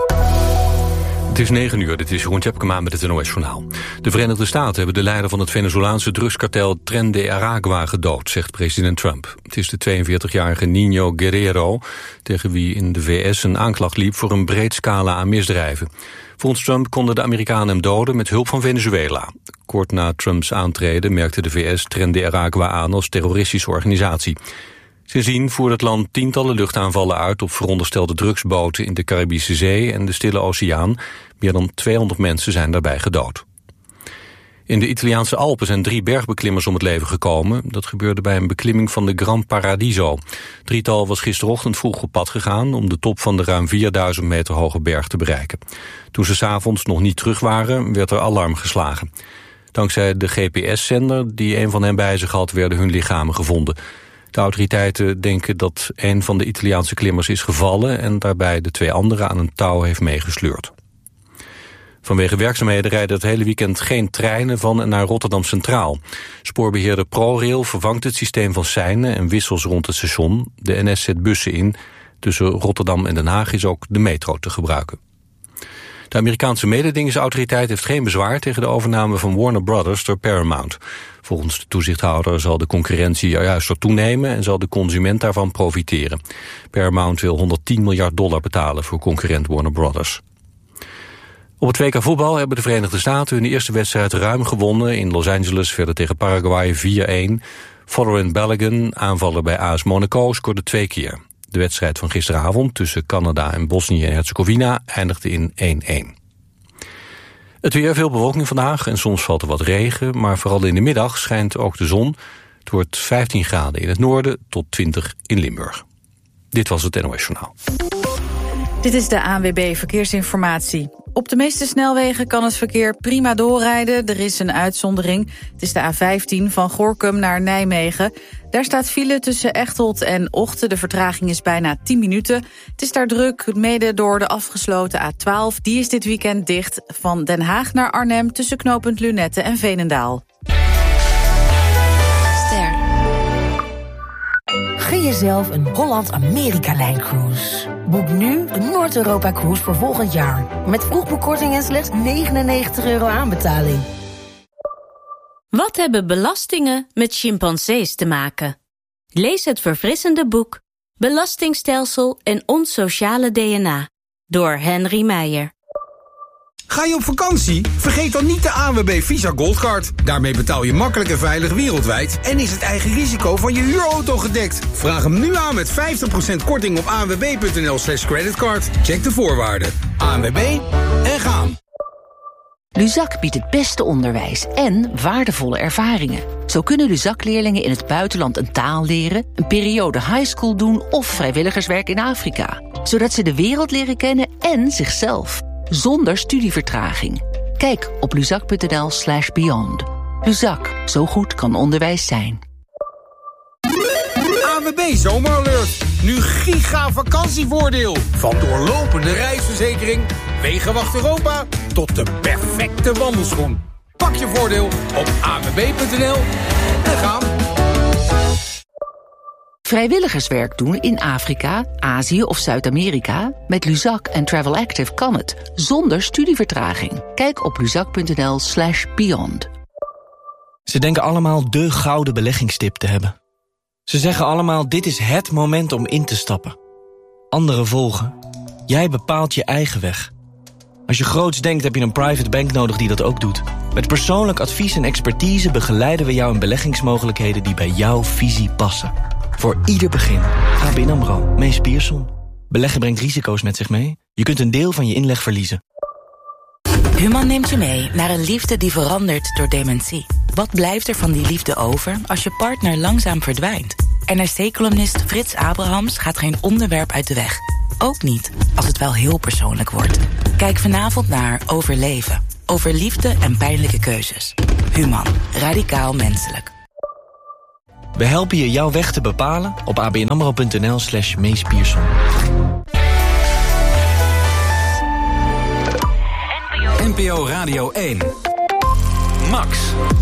Het is 9 uur, dit is Jeroen Tjepkema met het NOS-journaal. De Verenigde Staten hebben de leider van het Venezolaanse drugskartel Tren de Aragua gedood, zegt president Trump. Het is de 42-jarige Nino Guerrero, tegen wie in de VS een aanklacht liep voor een breed scala aan misdrijven. Volgens Trump konden de Amerikanen hem doden met hulp van Venezuela. Kort na Trumps aantreden merkte de VS Tren de Aragua aan als terroristische organisatie. Sindsdien voert het land tientallen luchtaanvallen uit op veronderstelde drugsboten in de Caribische Zee en de Stille Oceaan. Meer dan 200 mensen zijn daarbij gedood. In de Italiaanse Alpen zijn 3 bergbeklimmers om het leven gekomen. Dat gebeurde bij een beklimming van de Gran Paradiso. Het drietal was gisterochtend vroeg op pad gegaan om de top van de ruim 4000 meter hoge berg te bereiken. Toen ze 's avonds nog niet terug waren, werd er alarm geslagen. Dankzij de GPS-zender die een van hen bij zich had, werden hun lichamen gevonden. De autoriteiten denken dat een van de Italiaanse klimmers is gevallen en daarbij de 2 anderen aan een touw heeft meegesleurd. Vanwege werkzaamheden rijden het hele weekend geen treinen van en naar Rotterdam Centraal. Spoorbeheerder ProRail vervangt het systeem van seinen en wissels rond het station. De NS zet bussen in. Tussen Rotterdam en Den Haag is ook de metro te gebruiken. De Amerikaanse mededingingsautoriteit heeft geen bezwaar tegen de overname van Warner Brothers door Paramount. Volgens de toezichthouder zal de concurrentie juist toenemen en zal de consument daarvan profiteren. Paramount wil $110 miljard betalen voor concurrent Warner Brothers. Op het WK voetbal hebben de Verenigde Staten hun eerste wedstrijd ruim gewonnen. In Los Angeles verder tegen Paraguay 4-1. Fodorant Balogun, aanvaller bij AS Monaco, scoorde 2 keer. De wedstrijd van gisteravond tussen Canada en Bosnië en Herzegovina eindigde in 1-1. Het weer, veel bewolking vandaag en soms valt er wat regen, maar vooral in de middag schijnt ook de zon. Het wordt 15 graden in het noorden tot 20 in Limburg. Dit was het NOS Journaal. Dit is de ANWB Verkeersinformatie. Op de meeste snelwegen kan het verkeer prima doorrijden. Er is een uitzondering. Het is de A15 van Gorinchem naar Nijmegen. Daar staat file tussen Echteld en Ochten. De vertraging is bijna 10 minuten. Het is daar druk, mede door de afgesloten A12. Die is dit weekend dicht van Den Haag naar Arnhem tussen knooppunt Lunette en Veenendaal. Gun jezelf een Holland-Amerika-lijncruise. Boek nu een Noord-Europa-cruise voor volgend jaar. Met vroegboekkorting en slechts €99 aanbetaling. Wat hebben belastingen met chimpansees te maken? Lees het verfrissende boek Belastingstelsel en ons sociale DNA door Henry Meijer. Ga je op vakantie? Vergeet dan niet de ANWB Visa Goldcard. Daarmee betaal je makkelijk en veilig wereldwijd en is het eigen risico van je huurauto gedekt. Vraag hem nu aan met 50% korting op anwb.nl/creditcard. Check de voorwaarden. ANWB en gaan. Luzak biedt het beste onderwijs en waardevolle ervaringen. Zo kunnen Luzak-leerlingen in het buitenland een taal leren, een periode highschool doen of vrijwilligerswerk in Afrika. Zodat ze de wereld leren kennen en zichzelf. Zonder studievertraging. Kijk op luzak.nl/beyond. Luzak, zo goed kan onderwijs zijn. ANWB Zomeralert. Nu giga vakantievoordeel. Van doorlopende reisverzekering, Wegenwacht Europa tot de perfecte wandelschoen. Pak je voordeel op anwb.nl en gaan. Vrijwilligerswerk doen in Afrika, Azië of Zuid-Amerika? Met Luzak en Travel Active kan het, zonder studievertraging. Kijk op luzak.nl/beyond. Ze denken allemaal de gouden beleggingstip te hebben. Ze zeggen allemaal, dit is het moment om in te stappen. Anderen volgen. Jij bepaalt je eigen weg. Als je groots denkt, heb je een private bank nodig die dat ook doet. Met persoonlijk advies en expertise begeleiden we jou in beleggingsmogelijkheden die bij jouw visie passen. Voor ieder begin. ABN AMRO, Mees Pierson. Beleggen brengt risico's met zich mee. Je kunt een deel van je inleg verliezen. Human neemt je mee naar een liefde die verandert door dementie. Wat blijft er van die liefde over als je partner langzaam verdwijnt? NRC-columnist Frits Abrahams gaat geen onderwerp uit de weg. Ook niet als het wel heel persoonlijk wordt. Kijk vanavond naar Overleven. Over liefde en pijnlijke keuzes. Human. Radicaal menselijk. We helpen je jouw weg te bepalen op abnamro.nl/Mees Pierson. NPO Radio 1. Max.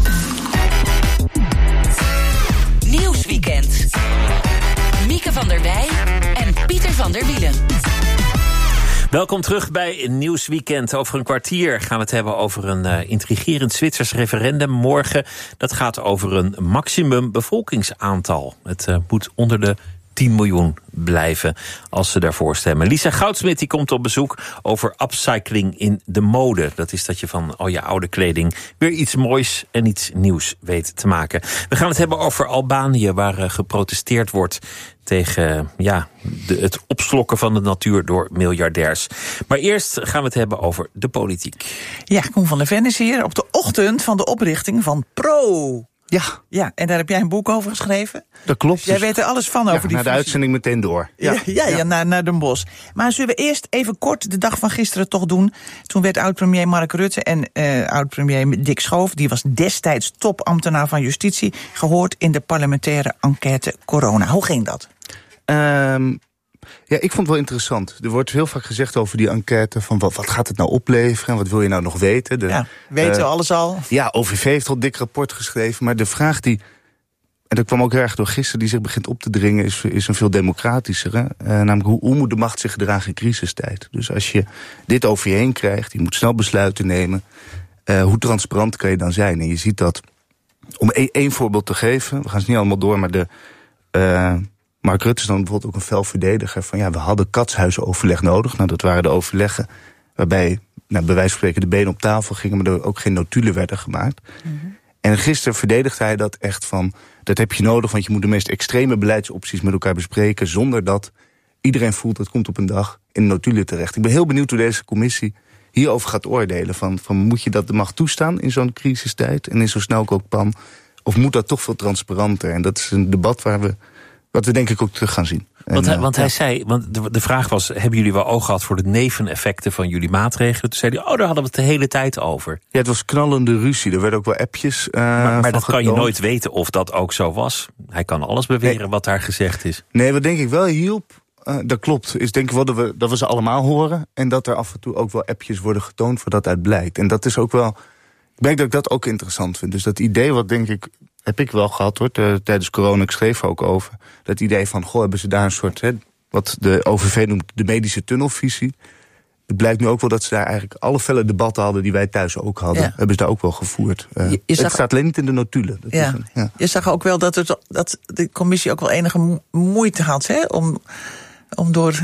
Nieuwsweekend. Mieke van der Wij en Pieter van der Wielen. Welkom terug bij Nieuwsweekend. Over een kwartier gaan we het hebben over een intrigerend Zwitsers referendum morgen. Dat gaat over een maximum bevolkingsaantal. Het moet onder de 10 miljoen blijven als ze daarvoor stemmen. Lisa Goudsmit die komt op bezoek over upcycling in de mode. Dat is dat je van al je oude kleding weer iets moois en iets nieuws weet te maken. We gaan het hebben over Albanië, waar geprotesteerd wordt tegen het opslokken van de natuur door miljardairs. Maar eerst gaan we het hebben over de politiek. Ja, Koen van der Ven is hier op de ochtend van de oprichting van PRO. Ja, en daar heb jij een boek over geschreven. Dat klopt. Dus jij weet er alles van over die naar de uitzending meteen door. Naar Den Bosch. Maar zullen we eerst even kort de dag van gisteren toch doen? Toen werd oud-premier Mark Rutte en oud-premier Dick Schoof, die was destijds topambtenaar van Justitie, gehoord in de parlementaire enquête Corona. Hoe ging dat? Ja, ik vond het wel interessant. Er wordt heel vaak gezegd over die enquête van wat gaat het nou opleveren en wat wil je nou nog weten? Weten we alles al? Ja, OVV heeft al een dik rapport geschreven, maar de vraag die, en dat kwam ook erg door gisteren, die zich begint op te dringen, is een veel democratischere. Namelijk, hoe moet de macht zich gedragen in crisistijd? Dus als je dit over je heen krijgt, je moet snel besluiten nemen, hoe transparant kan je dan zijn? En je ziet dat, om één voorbeeld te geven, we gaan ze niet allemaal door, maar Mark Rutte is dan bijvoorbeeld ook een fel verdediger van we hadden katshuisoverleg nodig. Nou, dat waren de overleggen waarbij bij wijze van spreken de benen op tafel gingen, maar er ook geen notulen werden gemaakt. Mm-hmm. En gisteren verdedigde hij dat echt van, dat heb je nodig, want je moet de meest extreme beleidsopties met elkaar bespreken zonder dat iedereen voelt dat komt op een dag in de notulen terecht. Ik ben heel benieuwd hoe deze commissie hierover gaat oordelen. Van moet je dat de macht toestaan in zo'n crisistijd en in zo'n snelkookpan? Of moet dat toch veel transparanter? En dat is een debat wat we denk ik ook terug gaan zien. Want hij zei, de vraag was, hebben jullie wel oog gehad voor de neveneffecten van jullie maatregelen? Toen zei hij, daar hadden we het de hele tijd over. Ja, het was knallende ruzie. Er werden ook wel appjes maar dat kan je nooit weten of dat ook zo was. Hij kan alles beweren wat daar gezegd is. Nee, wat denk ik wel hielp, dat klopt, is denk ik wel dat we ze allemaal horen. En dat er af en toe ook wel appjes worden getoond voor dat uit blijkt. En dat is ook wel, ik denk dat ik dat ook interessant vind. Dus dat idee wat denk ik, heb ik wel gehad hoor, tijdens corona, ik schreef er ook over. Dat idee van, hebben ze daar een soort, wat de OVV noemt de medische tunnelvisie. Het blijkt nu ook wel dat ze daar eigenlijk alle felle debatten hadden die wij thuis ook hadden. Ja. Hebben ze daar ook wel gevoerd. Het staat alleen niet in de notulen. Je zag ook wel dat de commissie ook wel enige moeite had, om door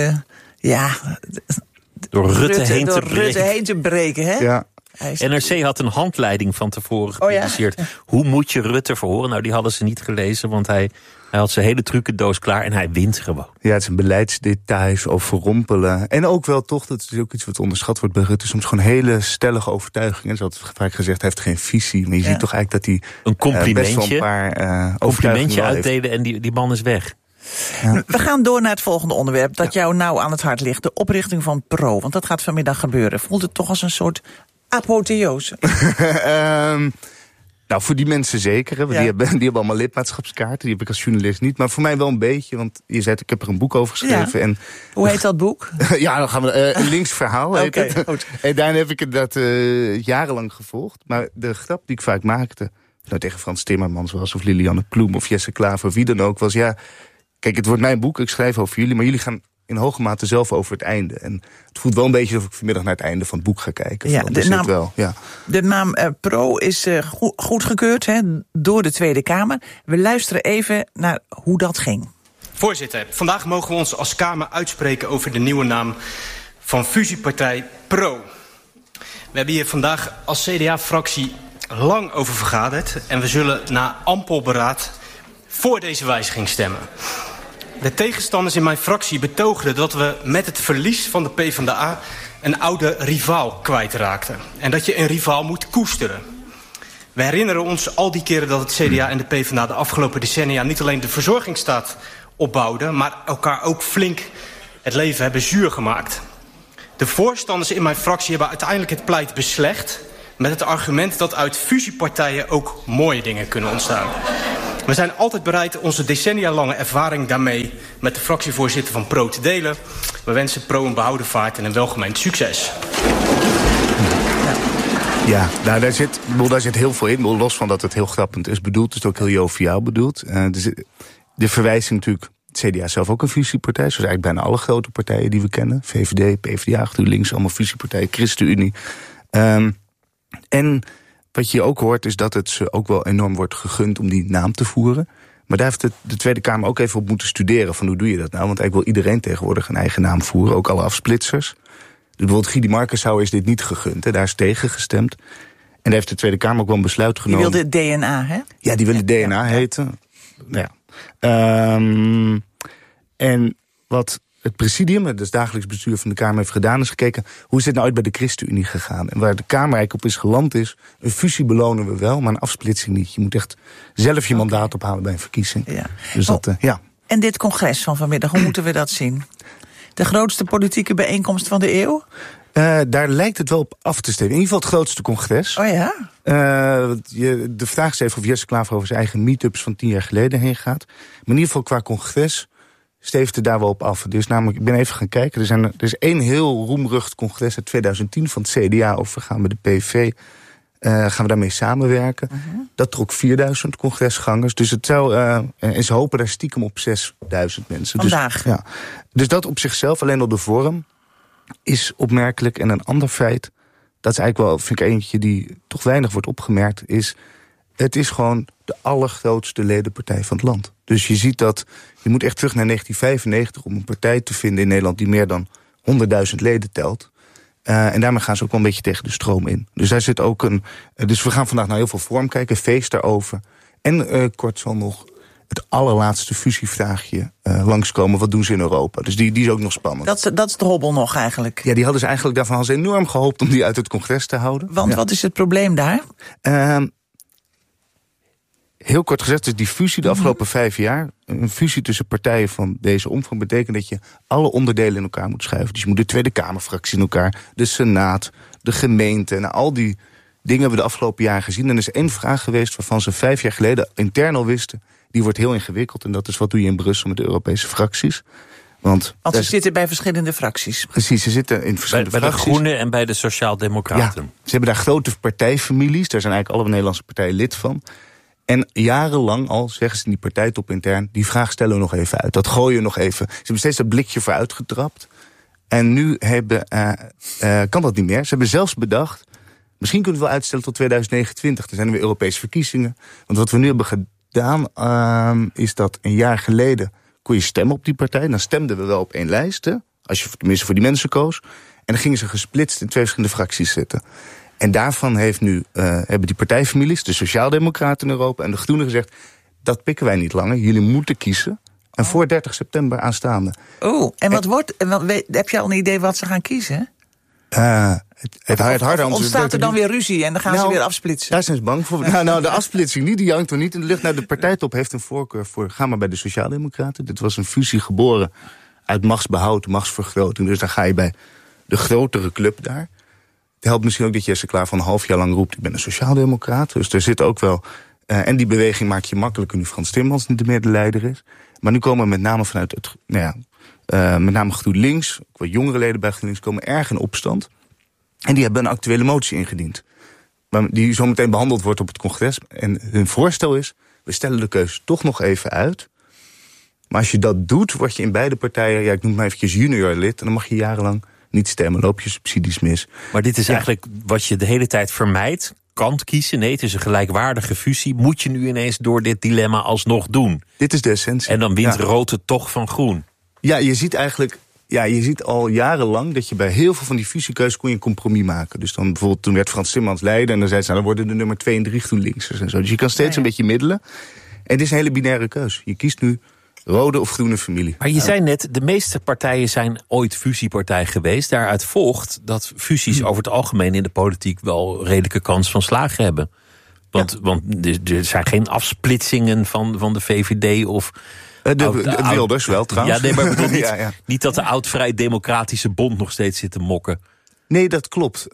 door Rutte heen te breken. Hè? Ja. NRC had een handleiding van tevoren gepubliceerd. Hoe moet je Rutte verhoren? Nou, die hadden ze niet gelezen, want hij had zijn hele trucendoos klaar en hij wint gewoon. Ja, het zijn beleidsdetails, overrompelen. En ook wel toch, dat is ook iets wat onderschat wordt bij Rutte, soms gewoon hele stellige overtuigingen. Ze had vaak gezegd, hij heeft geen visie. Maar je ziet toch eigenlijk dat hij een complimentje, best wel een paar complimentje uitdelen en die man is weg. Ja. We gaan door naar het volgende onderwerp dat jou nou aan het hart ligt. De oprichting van PRO, want dat gaat vanmiddag gebeuren. Voelt het toch als een soort apotheose? Nou, voor die mensen zeker. Hè, want die hebben allemaal lidmaatschapskaarten. Die heb ik als journalist niet. Maar voor mij wel een beetje. Want je zei, ik heb er een boek over geschreven. Ja. En, hoe heet dat boek? Ja, dan gaan we een links verhaal. Heet het. Goed. En daarna heb ik dat jarenlang gevolgd. Maar de grap die ik vaak maakte, nou tegen Frans Timmermans was, of Lilianne Ploem, of Jesse Klaver, of wie dan ook, was kijk, het wordt mijn boek, ik schrijf over jullie, maar jullie gaan in hoge mate zelf over het einde. En het voelt wel een beetje alsof ik vanmiddag naar het einde van het boek ga kijken. Ja, de naam Pro is goedgekeurd door de Tweede Kamer. We luisteren even naar hoe dat ging. Voorzitter, vandaag mogen we ons als Kamer uitspreken over de nieuwe naam van fusiepartij Pro. We hebben hier vandaag als CDA-fractie lang over vergaderd en we zullen na ampel beraad voor deze wijziging stemmen. De tegenstanders in mijn fractie betoogden dat we met het verlies van de PvdA een oude rivaal kwijtraakten. En dat je een rivaal moet koesteren. We herinneren ons al die keren dat het CDA en de PvdA de afgelopen decennia niet alleen de verzorgingsstaat opbouwden, maar elkaar ook flink het leven hebben zuur gemaakt. De voorstanders in mijn fractie hebben uiteindelijk het pleit beslecht met het argument dat uit fusiepartijen ook mooie dingen kunnen ontstaan. We zijn altijd bereid onze decennia-lange ervaring daarmee met de fractievoorzitter van Pro te delen. We wensen Pro een behouden vaart en een welgemeend succes. Ja, nou, daar zit heel veel in. Los van dat het heel grappend is bedoeld, is het ook heel joviaal bedoeld. De verwijzing natuurlijk, het CDA is zelf ook een fusiepartij. Zoals eigenlijk bijna alle grote partijen die we kennen. VVD, PvdA, GroenLinks, allemaal fusiepartijen, ChristenUnie. En wat je ook hoort is dat het ze ook wel enorm wordt gegund om die naam te voeren. Maar daar heeft de Tweede Kamer ook even op moeten studeren van hoe doe je dat nou. Want eigenlijk wil iedereen tegenwoordig een eigen naam voeren, ook alle afsplitsers. Dus bijvoorbeeld Guy Markensauer is dit niet gegund, daar is tegen gestemd. En daar heeft de Tweede Kamer ook wel een besluit genomen. Die wilde DNA, hè? Ja, die wilde DNA heten. Nou ja. En wat het presidium, het dagelijks bestuur van de Kamer, heeft gedaan, is gekeken hoe is dit nou uit bij de ChristenUnie gegaan. En waar de Kamer eigenlijk op is geland is, een fusie belonen we wel, maar een afsplitsing niet. Je moet echt zelf je mandaat ophalen bij een verkiezing. Ja. Dus ja. En dit congres van vanmiddag, hoe moeten we dat zien? De grootste politieke bijeenkomst van de eeuw? Daar lijkt het wel op af te steken. In ieder geval het grootste congres. Oh ja? De vraag is even of Jesse Klaver over zijn eigen meetups van 10 jaar geleden heen gaat. Maar in ieder geval qua congres steeft het daar wel op af. Dus namelijk, ik ben even gaan kijken. Er is één heel roemrucht congres uit 2010 van het CDA over gaan met de PV. Gaan we daarmee samenwerken. Dat trok 4000 congresgangers. Dus het zou, en ze hopen daar stiekem op 6000 mensen. Vandaag. Dus dat op zichzelf, alleen al de vorm, is opmerkelijk. En een ander feit, dat is eigenlijk wel, vind ik eentje die toch weinig wordt opgemerkt, is het is gewoon de allergrootste ledenpartij van het land. Dus je ziet dat, je moet echt terug naar 1995 om een partij te vinden in Nederland die meer dan 100.000 leden telt. En daarmee gaan ze ook wel een beetje tegen de stroom in. Dus daar zit ook dus we gaan vandaag naar heel veel vorm kijken, feest daarover. En kort zal nog het allerlaatste fusievraagje langskomen. Wat doen ze in Europa? Dus die is ook nog spannend. Dat is de hobbel nog eigenlijk. Ja, die hadden ze eigenlijk daarvan enorm gehoopt om die uit het congres te houden. Want wat is het probleem daar? Heel kort gezegd is die fusie de afgelopen 5 jaar, een fusie tussen partijen van deze omvang, betekent dat je alle onderdelen in elkaar moet schuiven. Dus je moet de Tweede Kamerfractie in elkaar, de Senaat, de gemeente, en al die dingen hebben we de afgelopen jaren gezien. En er is 1 vraag geweest waarvan ze 5 jaar geleden intern al wisten, die wordt heel ingewikkeld. En dat is, wat doe je in Brussel met de Europese fracties? Want ze zitten bij verschillende fracties. Precies, ze zitten in verschillende bij fracties. Bij de Groenen en bij de Sociaaldemocraten. Ja, ze hebben daar grote partijfamilies, daar zijn eigenlijk alle Nederlandse partijen lid van. En jarenlang al zeggen ze in die partijtop intern, die vraag stellen we nog even uit. Dat gooien we nog even. Ze hebben steeds dat blikje vooruit getrapt. En nu kan dat niet meer. Ze hebben zelfs bedacht, misschien kunnen we wel uitstellen tot 2029. Er zijn er weer Europese verkiezingen. Want wat we nu hebben gedaan, is dat een jaar geleden kon je stemmen op die partij. Dan stemden we wel op 1 lijst, hè, als je tenminste voor die mensen koos. En dan gingen ze gesplitst in 2 verschillende fracties zitten. En daarvan hebben die partijfamilies, de Sociaaldemocraten in Europa en de Groenen, gezegd, dat pikken wij niet langer. Jullie moeten kiezen. En voor 30 september aanstaande. Heb je al een idee wat ze gaan kiezen? Ontstaat er dan weer ruzie en dan gaan ze weer afsplitsen? Daar zijn ze bang voor. De afsplitsing niet, die hangt er niet in de lucht. De partijtop heeft een voorkeur voor, ga maar bij de Sociaaldemocraten. Dit was een fusie geboren uit machtsbehoud, machtsvergroting. Dus dan ga je bij de grotere club daar. Het helpt misschien ook dat Jesse Klaver van een half jaar lang roept, ik ben een sociaaldemocraat. Dus er zit ook wel, en die beweging maak je makkelijker nu Frans Timmermans niet meer de leider is. Maar nu komen met name vanuit het, met name GroenLinks, ook wat jongere leden bij GroenLinks, komen erg in opstand. En die hebben een actuele motie ingediend. Die zo meteen behandeld wordt op het congres. En hun voorstel is, we stellen de keuze toch nog even uit. Maar als je dat doet, word je in beide partijen, ik noem het maar eventjes junior lid, en dan mag je jarenlang niet stemmen, loop je subsidies mis. Maar dit is eigenlijk wat je de hele tijd vermijdt. Kant kiezen, nee, het is een gelijkwaardige fusie. Moet je nu ineens door dit dilemma alsnog doen? Dit is de essentie. En dan wint rood het toch van groen. Ja, je ziet al jarenlang dat je bij heel veel van die fusiekeuzes kon je een compromis maken. Dus dan bijvoorbeeld, toen werd Frans Timmermans leider en dan zei ze, dan worden de nummer 2 en 3 GroenLinksers en zo. Dus je kan steeds een beetje middelen. En het is een hele binaire keus. Je kiest nu rode of groene familie. Maar je zei net, de meeste partijen zijn ooit fusiepartij geweest. Daaruit volgt dat fusies over het algemeen in de politiek wel redelijke kans van slagen hebben. Want er zijn geen afsplitsingen van de VVD of... Wilders wel, trouwens. Ja, nee, maar ik bedoel niet dat de oud-vrij democratische bond nog steeds zit te mokken. Nee, dat klopt.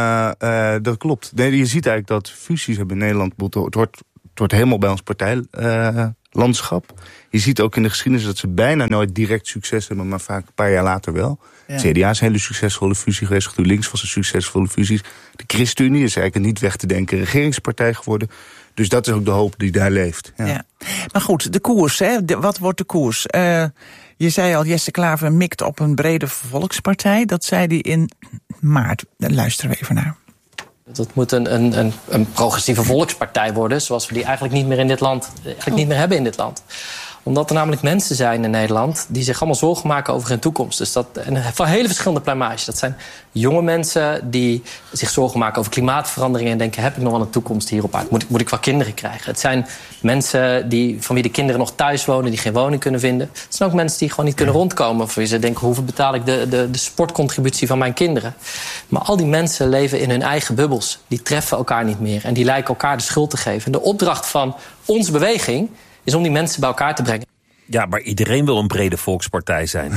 Dat klopt. Nee, je ziet eigenlijk dat fusies hebben in Nederland... Het wordt helemaal bij ons partijlandschap. Je ziet ook in de geschiedenis dat ze bijna nooit direct succes hebben... maar vaak een paar jaar later wel. Ja. CDA is een hele succesvolle fusie geweest. GroenLinks was een succesvolle fusie. De ChristenUnie is eigenlijk een niet weg te denken regeringspartij geworden. Dus dat is ook de hoop die daar leeft. Ja. Maar goed, de koers, hè? Wat wordt de koers? Je zei al, Jesse Klaver mikt op een brede volkspartij. Dat zei hij in maart. Daar luisteren we even naar. Dat moet een progressieve volkspartij worden, zoals we die eigenlijk niet meer in dit land, niet meer hebben in dit land. Omdat er namelijk mensen zijn in Nederland die zich allemaal zorgen maken over hun toekomst. Dus van hele verschillende pluimage. Dat zijn jonge mensen die zich zorgen maken over klimaatverandering en denken, heb ik nog wel een toekomst hierop uit? Moet ik wel kinderen krijgen? Het zijn mensen van wie de kinderen nog thuis wonen, die geen woning kunnen vinden. Het zijn ook mensen die gewoon niet kunnen rondkomen. Of wie ze denken, hoeveel betaal ik de sportcontributie van mijn kinderen? Maar al die mensen leven in hun eigen bubbels. Die treffen elkaar niet meer en die lijken elkaar de schuld te geven. En de opdracht van onze beweging is om die mensen bij elkaar te brengen. Ja, maar iedereen wil een brede volkspartij zijn.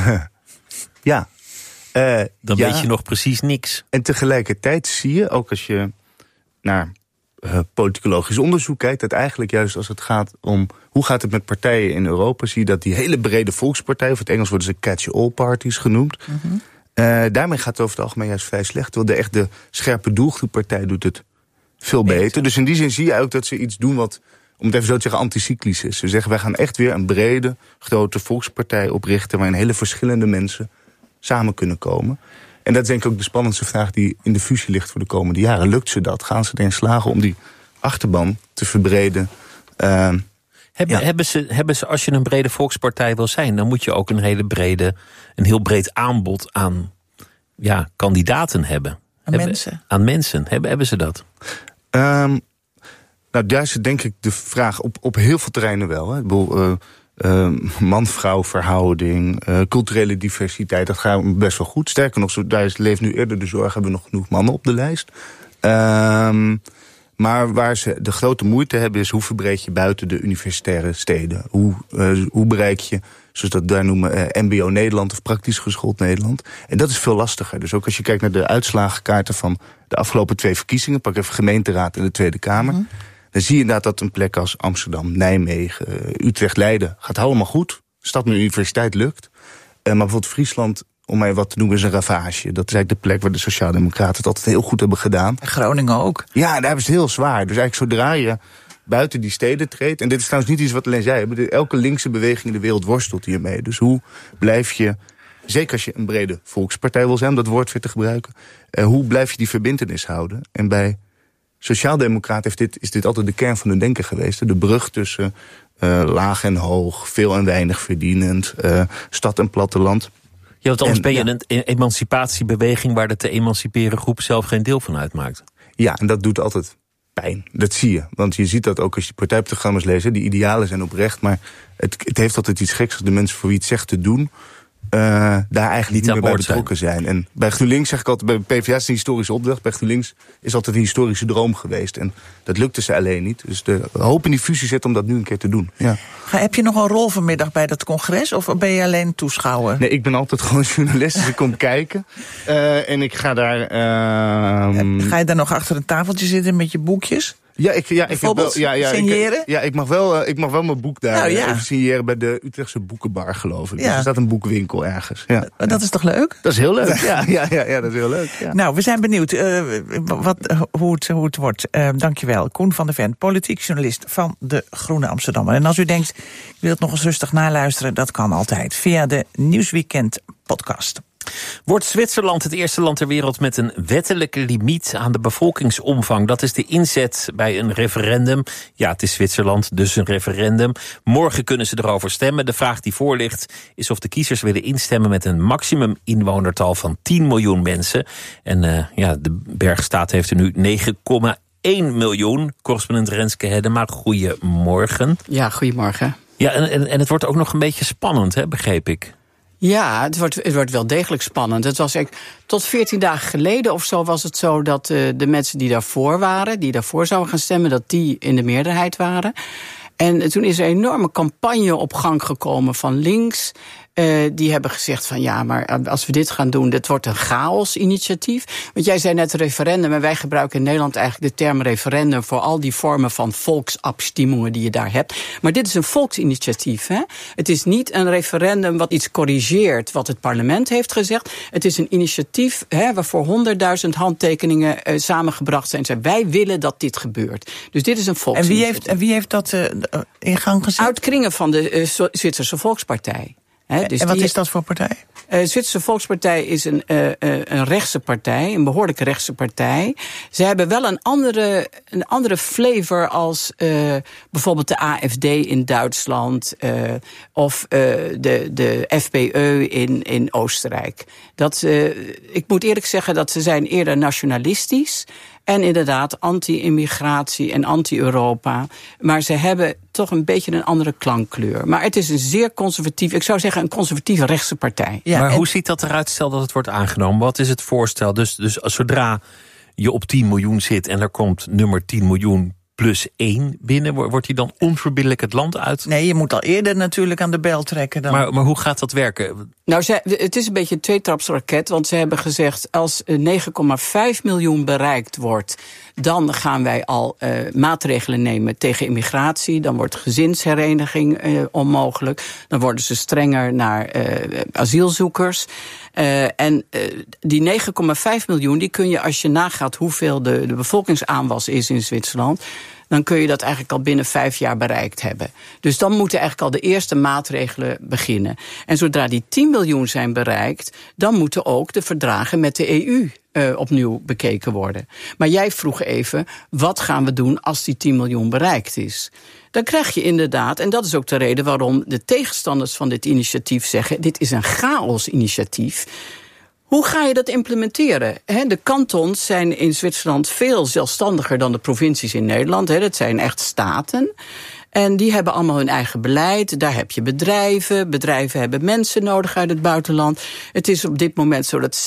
Ja. Dan weet je nog precies niks. En tegelijkertijd zie je, ook als je naar politicologisch onderzoek kijkt, dat eigenlijk juist als het gaat om hoe gaat het met partijen in Europa, zie je dat die hele brede volkspartij, of in het Engels worden ze catch-all parties genoemd, daarmee gaat het over het algemeen juist vrij slecht. Terwijl de scherpe doelgroeppartij doet het veel beter. Dus in die zin zie je ook dat ze iets doen wat, om het even zo te zeggen, anticyclisch is. Ze zeggen, wij gaan echt weer een brede, grote volkspartij oprichten waarin hele verschillende mensen samen kunnen komen. En dat is denk ik ook de spannendste vraag die in de fusie ligt voor de komende jaren. Lukt ze dat? Gaan ze erin slagen om die achterban te verbreden? Hebben ze, als je een brede volkspartij wil zijn, dan moet je ook een heel breed aanbod aan kandidaten hebben. Aan mensen. Hebben ze dat? Nou, daar is denk ik de vraag op heel veel terreinen wel. Hè. Ik bedoel, man-vrouw verhouding, culturele diversiteit, dat gaat best wel goed. Sterker nog, daar leeft nu eerder de zorg, hebben we nog genoeg mannen op de lijst. Maar waar ze de grote moeite hebben is, hoe verbreed je buiten de universitaire steden? Hoe bereik je, zoals dat daar noemen, mbo Nederland of praktisch geschoold Nederland? En dat is veel lastiger. Dus ook als je kijkt naar de uitslagenkaarten van de afgelopen 2 verkiezingen, pak even gemeenteraad en de Tweede Kamer, dan zie je inderdaad dat een plek als Amsterdam, Nijmegen, Utrecht, Leiden gaat allemaal goed. Stad met universiteit lukt. Maar bijvoorbeeld Friesland, om mij wat te noemen, is een ravage. Dat is eigenlijk de plek waar de Sociaaldemocraten het altijd heel goed hebben gedaan. En Groningen ook. Ja, daar hebben ze het heel zwaar. Dus eigenlijk zodra je buiten die steden treedt, en dit is trouwens niet iets wat alleen zij hebben, elke linkse beweging in de wereld worstelt hiermee. Dus hoe blijf je, zeker als je een brede volkspartij wil zijn, om dat woord weer te gebruiken, hoe blijf je die verbintenis houden? En bij Sociaaldemocraten is dit altijd de kern van hun denken geweest. De brug tussen laag en hoog, veel en weinig verdienend, stad en platteland. Ja, want anders ben je een emancipatiebeweging waar de te emanciperen groep zelf geen deel van uitmaakt. Ja, en dat doet altijd pijn. Dat zie je. Want je ziet dat ook als je partijprogramma's leest. Die idealen zijn oprecht, maar het heeft altijd iets geks als de mensen voor wie het zegt te doen, daar eigenlijk niet meer bij betrokken zijn. En bij GroenLinks zeg ik altijd, bij PvdA is het een historische opdracht. Bij GroenLinks is altijd een historische droom geweest. En dat lukte ze alleen niet. Dus de hoop in die fusie zit om dat nu een keer te doen. Ja. Heb je nog een rol vanmiddag bij dat congres? Of ben je alleen toeschouwer? Nee, ik ben altijd gewoon journalist. Dus ik kom kijken. En ik ga daar... Ga je daar nog achter een tafeltje zitten met je boekjes? Ja, ik signeren? Ik mag wel mijn boek daar even signeren bij de Utrechtse Boekenbar, geloof ik. Dus er staat een boekwinkel ergens. Ja. Dat is toch leuk? Dat is heel leuk. Ja, dat is heel leuk. Ja. Nou, we zijn benieuwd hoe het wordt. Dankjewel. Koen van der Ven, politiek journalist van de Groene Amsterdammer. En als u denkt, ik wil het nog eens rustig naluisteren, dat kan altijd via de Nieuwsweekend podcast. Wordt Zwitserland het eerste land ter wereld met een wettelijke limiet aan de bevolkingsomvang? Dat is de inzet bij een referendum. Ja, het is Zwitserland, dus een referendum. Morgen kunnen ze erover stemmen. De vraag die voor ligt is of de kiezers willen instemmen met een maximum inwonertal van 10 miljoen mensen. En de Bergstaat heeft er nu 9,1 miljoen. Correspondent Renske Hedema, goedemorgen. Ja, goedemorgen. Ja, en het wordt ook nog een beetje spannend, hè, begreep ik. Ja, het wordt wel degelijk spannend. Het was tot 14 dagen geleden of zo was het zo dat de mensen die daarvoor zouden gaan stemmen, dat die in de meerderheid waren. En toen is er een enorme campagne op gang gekomen van links. Die hebben gezegd van ja, maar als we dit gaan doen, dit wordt een chaos-initiatief. Want jij zei net referendum, en wij gebruiken in Nederland eigenlijk de term referendum voor al die vormen van volksabstimmingen die je daar hebt. Maar dit is een volksinitiatief. Hè? Het is niet een referendum wat iets corrigeert wat het parlement heeft gezegd. Het is een initiatief waarvoor 100.000 handtekeningen samengebracht zijn. Wij willen dat dit gebeurt. Dus dit is een volksinitiatief. En wie heeft dat in gang gezet? Uitkringen van de Zwitserse Volkspartij. Dus en wat is dat voor partij? Zwitserse Volkspartij is een rechtse partij, een behoorlijke rechtse partij. Ze hebben wel een andere flavor als bijvoorbeeld de AfD in Duitsland of de FPÖ in Oostenrijk. Ik moet eerlijk zeggen dat ze zijn eerder nationalistisch. En inderdaad anti-immigratie en anti-Europa. Maar ze hebben toch een beetje een andere klankkleur. Maar het is een zeer conservatief, ik zou zeggen een conservatieve rechtse partij. Ja, maar hoe ziet dat eruit, stel dat het wordt aangenomen? Wat is het voorstel? Dus zodra je op 10 miljoen zit en er komt nummer 10 miljoen plus 1 binnen, wordt hij dan onverbiddelijk het land uit? Nee, je moet al eerder natuurlijk aan de bel trekken dan. Maar hoe gaat dat werken? Nou, het is een beetje een tweetrapsraket, want ze hebben gezegd als 9,5 miljoen bereikt wordt, dan gaan wij al maatregelen nemen tegen immigratie. Dan wordt gezinshereniging onmogelijk. Dan worden ze strenger naar asielzoekers. Die 9,5 miljoen, die kun je, als je nagaat hoeveel de bevolkingsaanwas is in Zwitserland, dan kun je dat eigenlijk al binnen 5 jaar bereikt hebben. Dus dan moeten eigenlijk al de eerste maatregelen beginnen. En zodra die 10 miljoen zijn bereikt, dan moeten ook de verdragen met de EU opnieuw bekeken worden. Maar jij vroeg even, wat gaan we doen als die 10 miljoen bereikt is? Dan krijg je inderdaad, en dat is ook de reden waarom de tegenstanders van dit initiatief zeggen, dit is een chaos-initiatief. Hoe ga je dat implementeren? De kantons zijn in Zwitserland veel zelfstandiger dan de provincies in Nederland. Dat zijn echt staten. En die hebben allemaal hun eigen beleid. Daar heb je bedrijven. Bedrijven hebben mensen nodig uit het buitenland. Het is op dit moment zo dat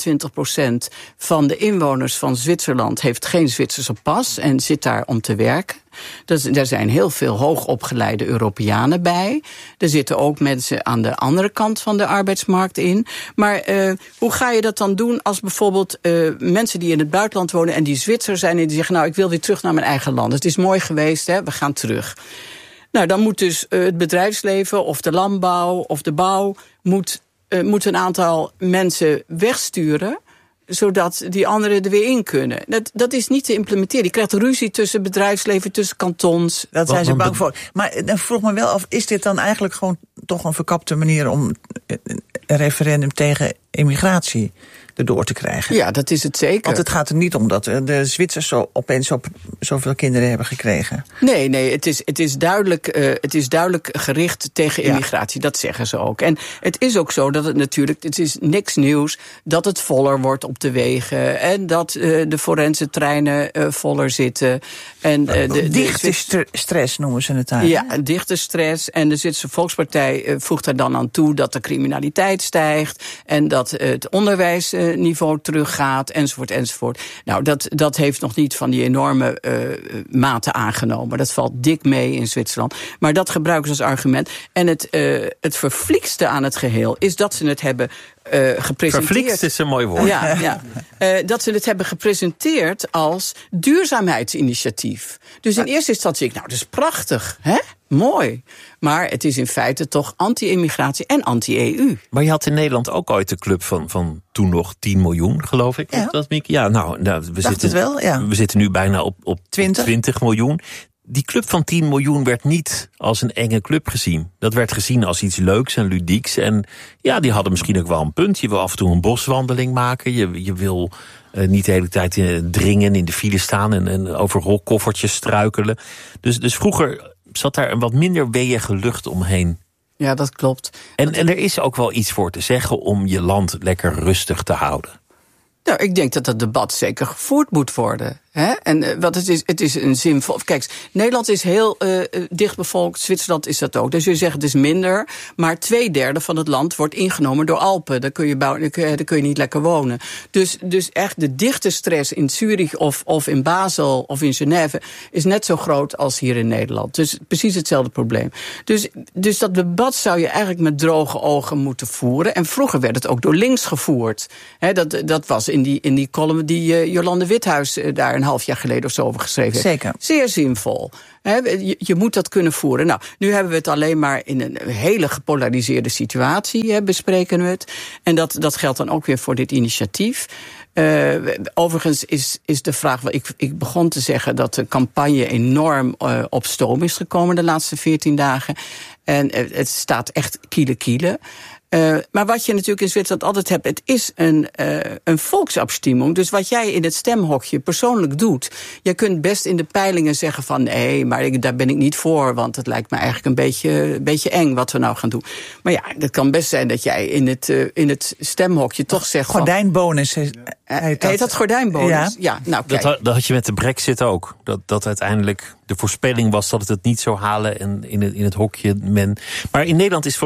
27% van de inwoners van Zwitserland heeft geen Zwitserse pas en zit daar om te werken. Er zijn heel veel hoogopgeleide Europeanen bij. Er zitten ook mensen aan de andere kant van de arbeidsmarkt in. Maar hoe ga je dat dan doen als bijvoorbeeld mensen die in het buitenland wonen en die Zwitser zijn en die zeggen, nou, ik wil weer terug naar mijn eigen land. Het is mooi geweest, we gaan terug. Nou, dan moet dus het bedrijfsleven of de landbouw of de bouw moet een aantal mensen wegsturen, zodat die anderen er weer in kunnen. Dat is niet te implementeren. Je krijgt ruzie tussen bedrijfsleven, tussen kantons. Dat zijn ze bang voor. Maar dan vroeg me wel af, is dit dan eigenlijk gewoon toch een verkapte manier om een referendum tegen immigratie erdoor te krijgen? Ja, dat is het zeker. Want het gaat er niet om dat de Zwitsers opeens zoveel kinderen hebben gekregen. Nee, het is duidelijk gericht tegen immigratie. Ja. Dat zeggen ze ook. En het is ook zo dat het is niks nieuws dat het voller wordt op de wegen en dat de forense treinen voller zitten. En dichte stress noemen ze het daar. Ja, dichte stress. En de Zwitserse Volkspartij voegt er dan aan toe dat de criminaliteit stijgt en dat dat het onderwijsniveau teruggaat, enzovoort. Nou, dat heeft nog niet van die enorme mate aangenomen. Dat valt dik mee in Zwitserland. Maar dat gebruiken ze als argument. En het vervliekste aan het geheel is dat ze het hebben gepresenteerd. Vervliekst is een mooi woord. Ja. Dat ze het hebben gepresenteerd als duurzaamheidsinitiatief. Dus in eerste instantie dat is prachtig, hè? Mooi. Maar het is in feite toch anti-immigratie en anti-EU. Maar je had in Nederland ook ooit de club van toen nog 10 miljoen, geloof ik. Ja. Dat, Mieke? Ja, we zitten nu bijna op 20 miljoen. Die club van 10 miljoen werd niet als een enge club gezien. Dat werd gezien als iets leuks en ludieks. En ja, die hadden misschien ook wel een punt. Je wil af en toe een boswandeling maken. Je wil niet de hele tijd dringen, in de file staan en over rolkoffertjes struikelen. Dus vroeger zat daar een wat minder weeënige lucht omheen. Ja, dat klopt. En er is ook wel iets voor te zeggen om je land lekker rustig te houden. Nou, ik denk dat debat zeker gevoerd moet worden. Hè? En wat het is een zinvol. Kijk, Nederland is heel dichtbevolkt, Zwitserland is dat ook. Dus je zegt het is minder, maar 2/3 van het land wordt ingenomen door Alpen. Daar kun je niet lekker wonen. Dus echt de dichte stress in Zurich of in Basel of in Genève is net zo groot als hier in Nederland. Dus precies hetzelfde probleem. Dus dat debat zou je eigenlijk met droge ogen moeten voeren. En vroeger werd het ook door links gevoerd. Hè, dat was in die column die Jolande Withuis daar een half jaar geleden of zo over geschreven heeft. Zeker. Zeer zinvol. Je moet dat kunnen voeren. Nou, nu hebben we het alleen maar in een hele gepolariseerde situatie, bespreken we het. En dat geldt dan ook weer voor dit initiatief. Overigens is de vraag, ik begon te zeggen dat de campagne enorm op stoom is gekomen de laatste 14 dagen. En het staat echt kiele. Maar wat je natuurlijk in Zwitserland altijd hebt, het is een volksabstimming. Dus wat jij in het stemhokje persoonlijk doet, je kunt best in de peilingen zeggen van nee, maar daar ben ik niet voor, want het lijkt me eigenlijk een beetje eng wat we nou gaan doen. Maar ja, het kan best zijn dat jij in het stemhokje toch zegt gordijnbonus heet dat gordijnbonus? Ja, nou kijk. Dat had je met de Brexit ook. Dat uiteindelijk de voorspelling was dat het niet zou halen en in het hokje men. Maar in Nederland is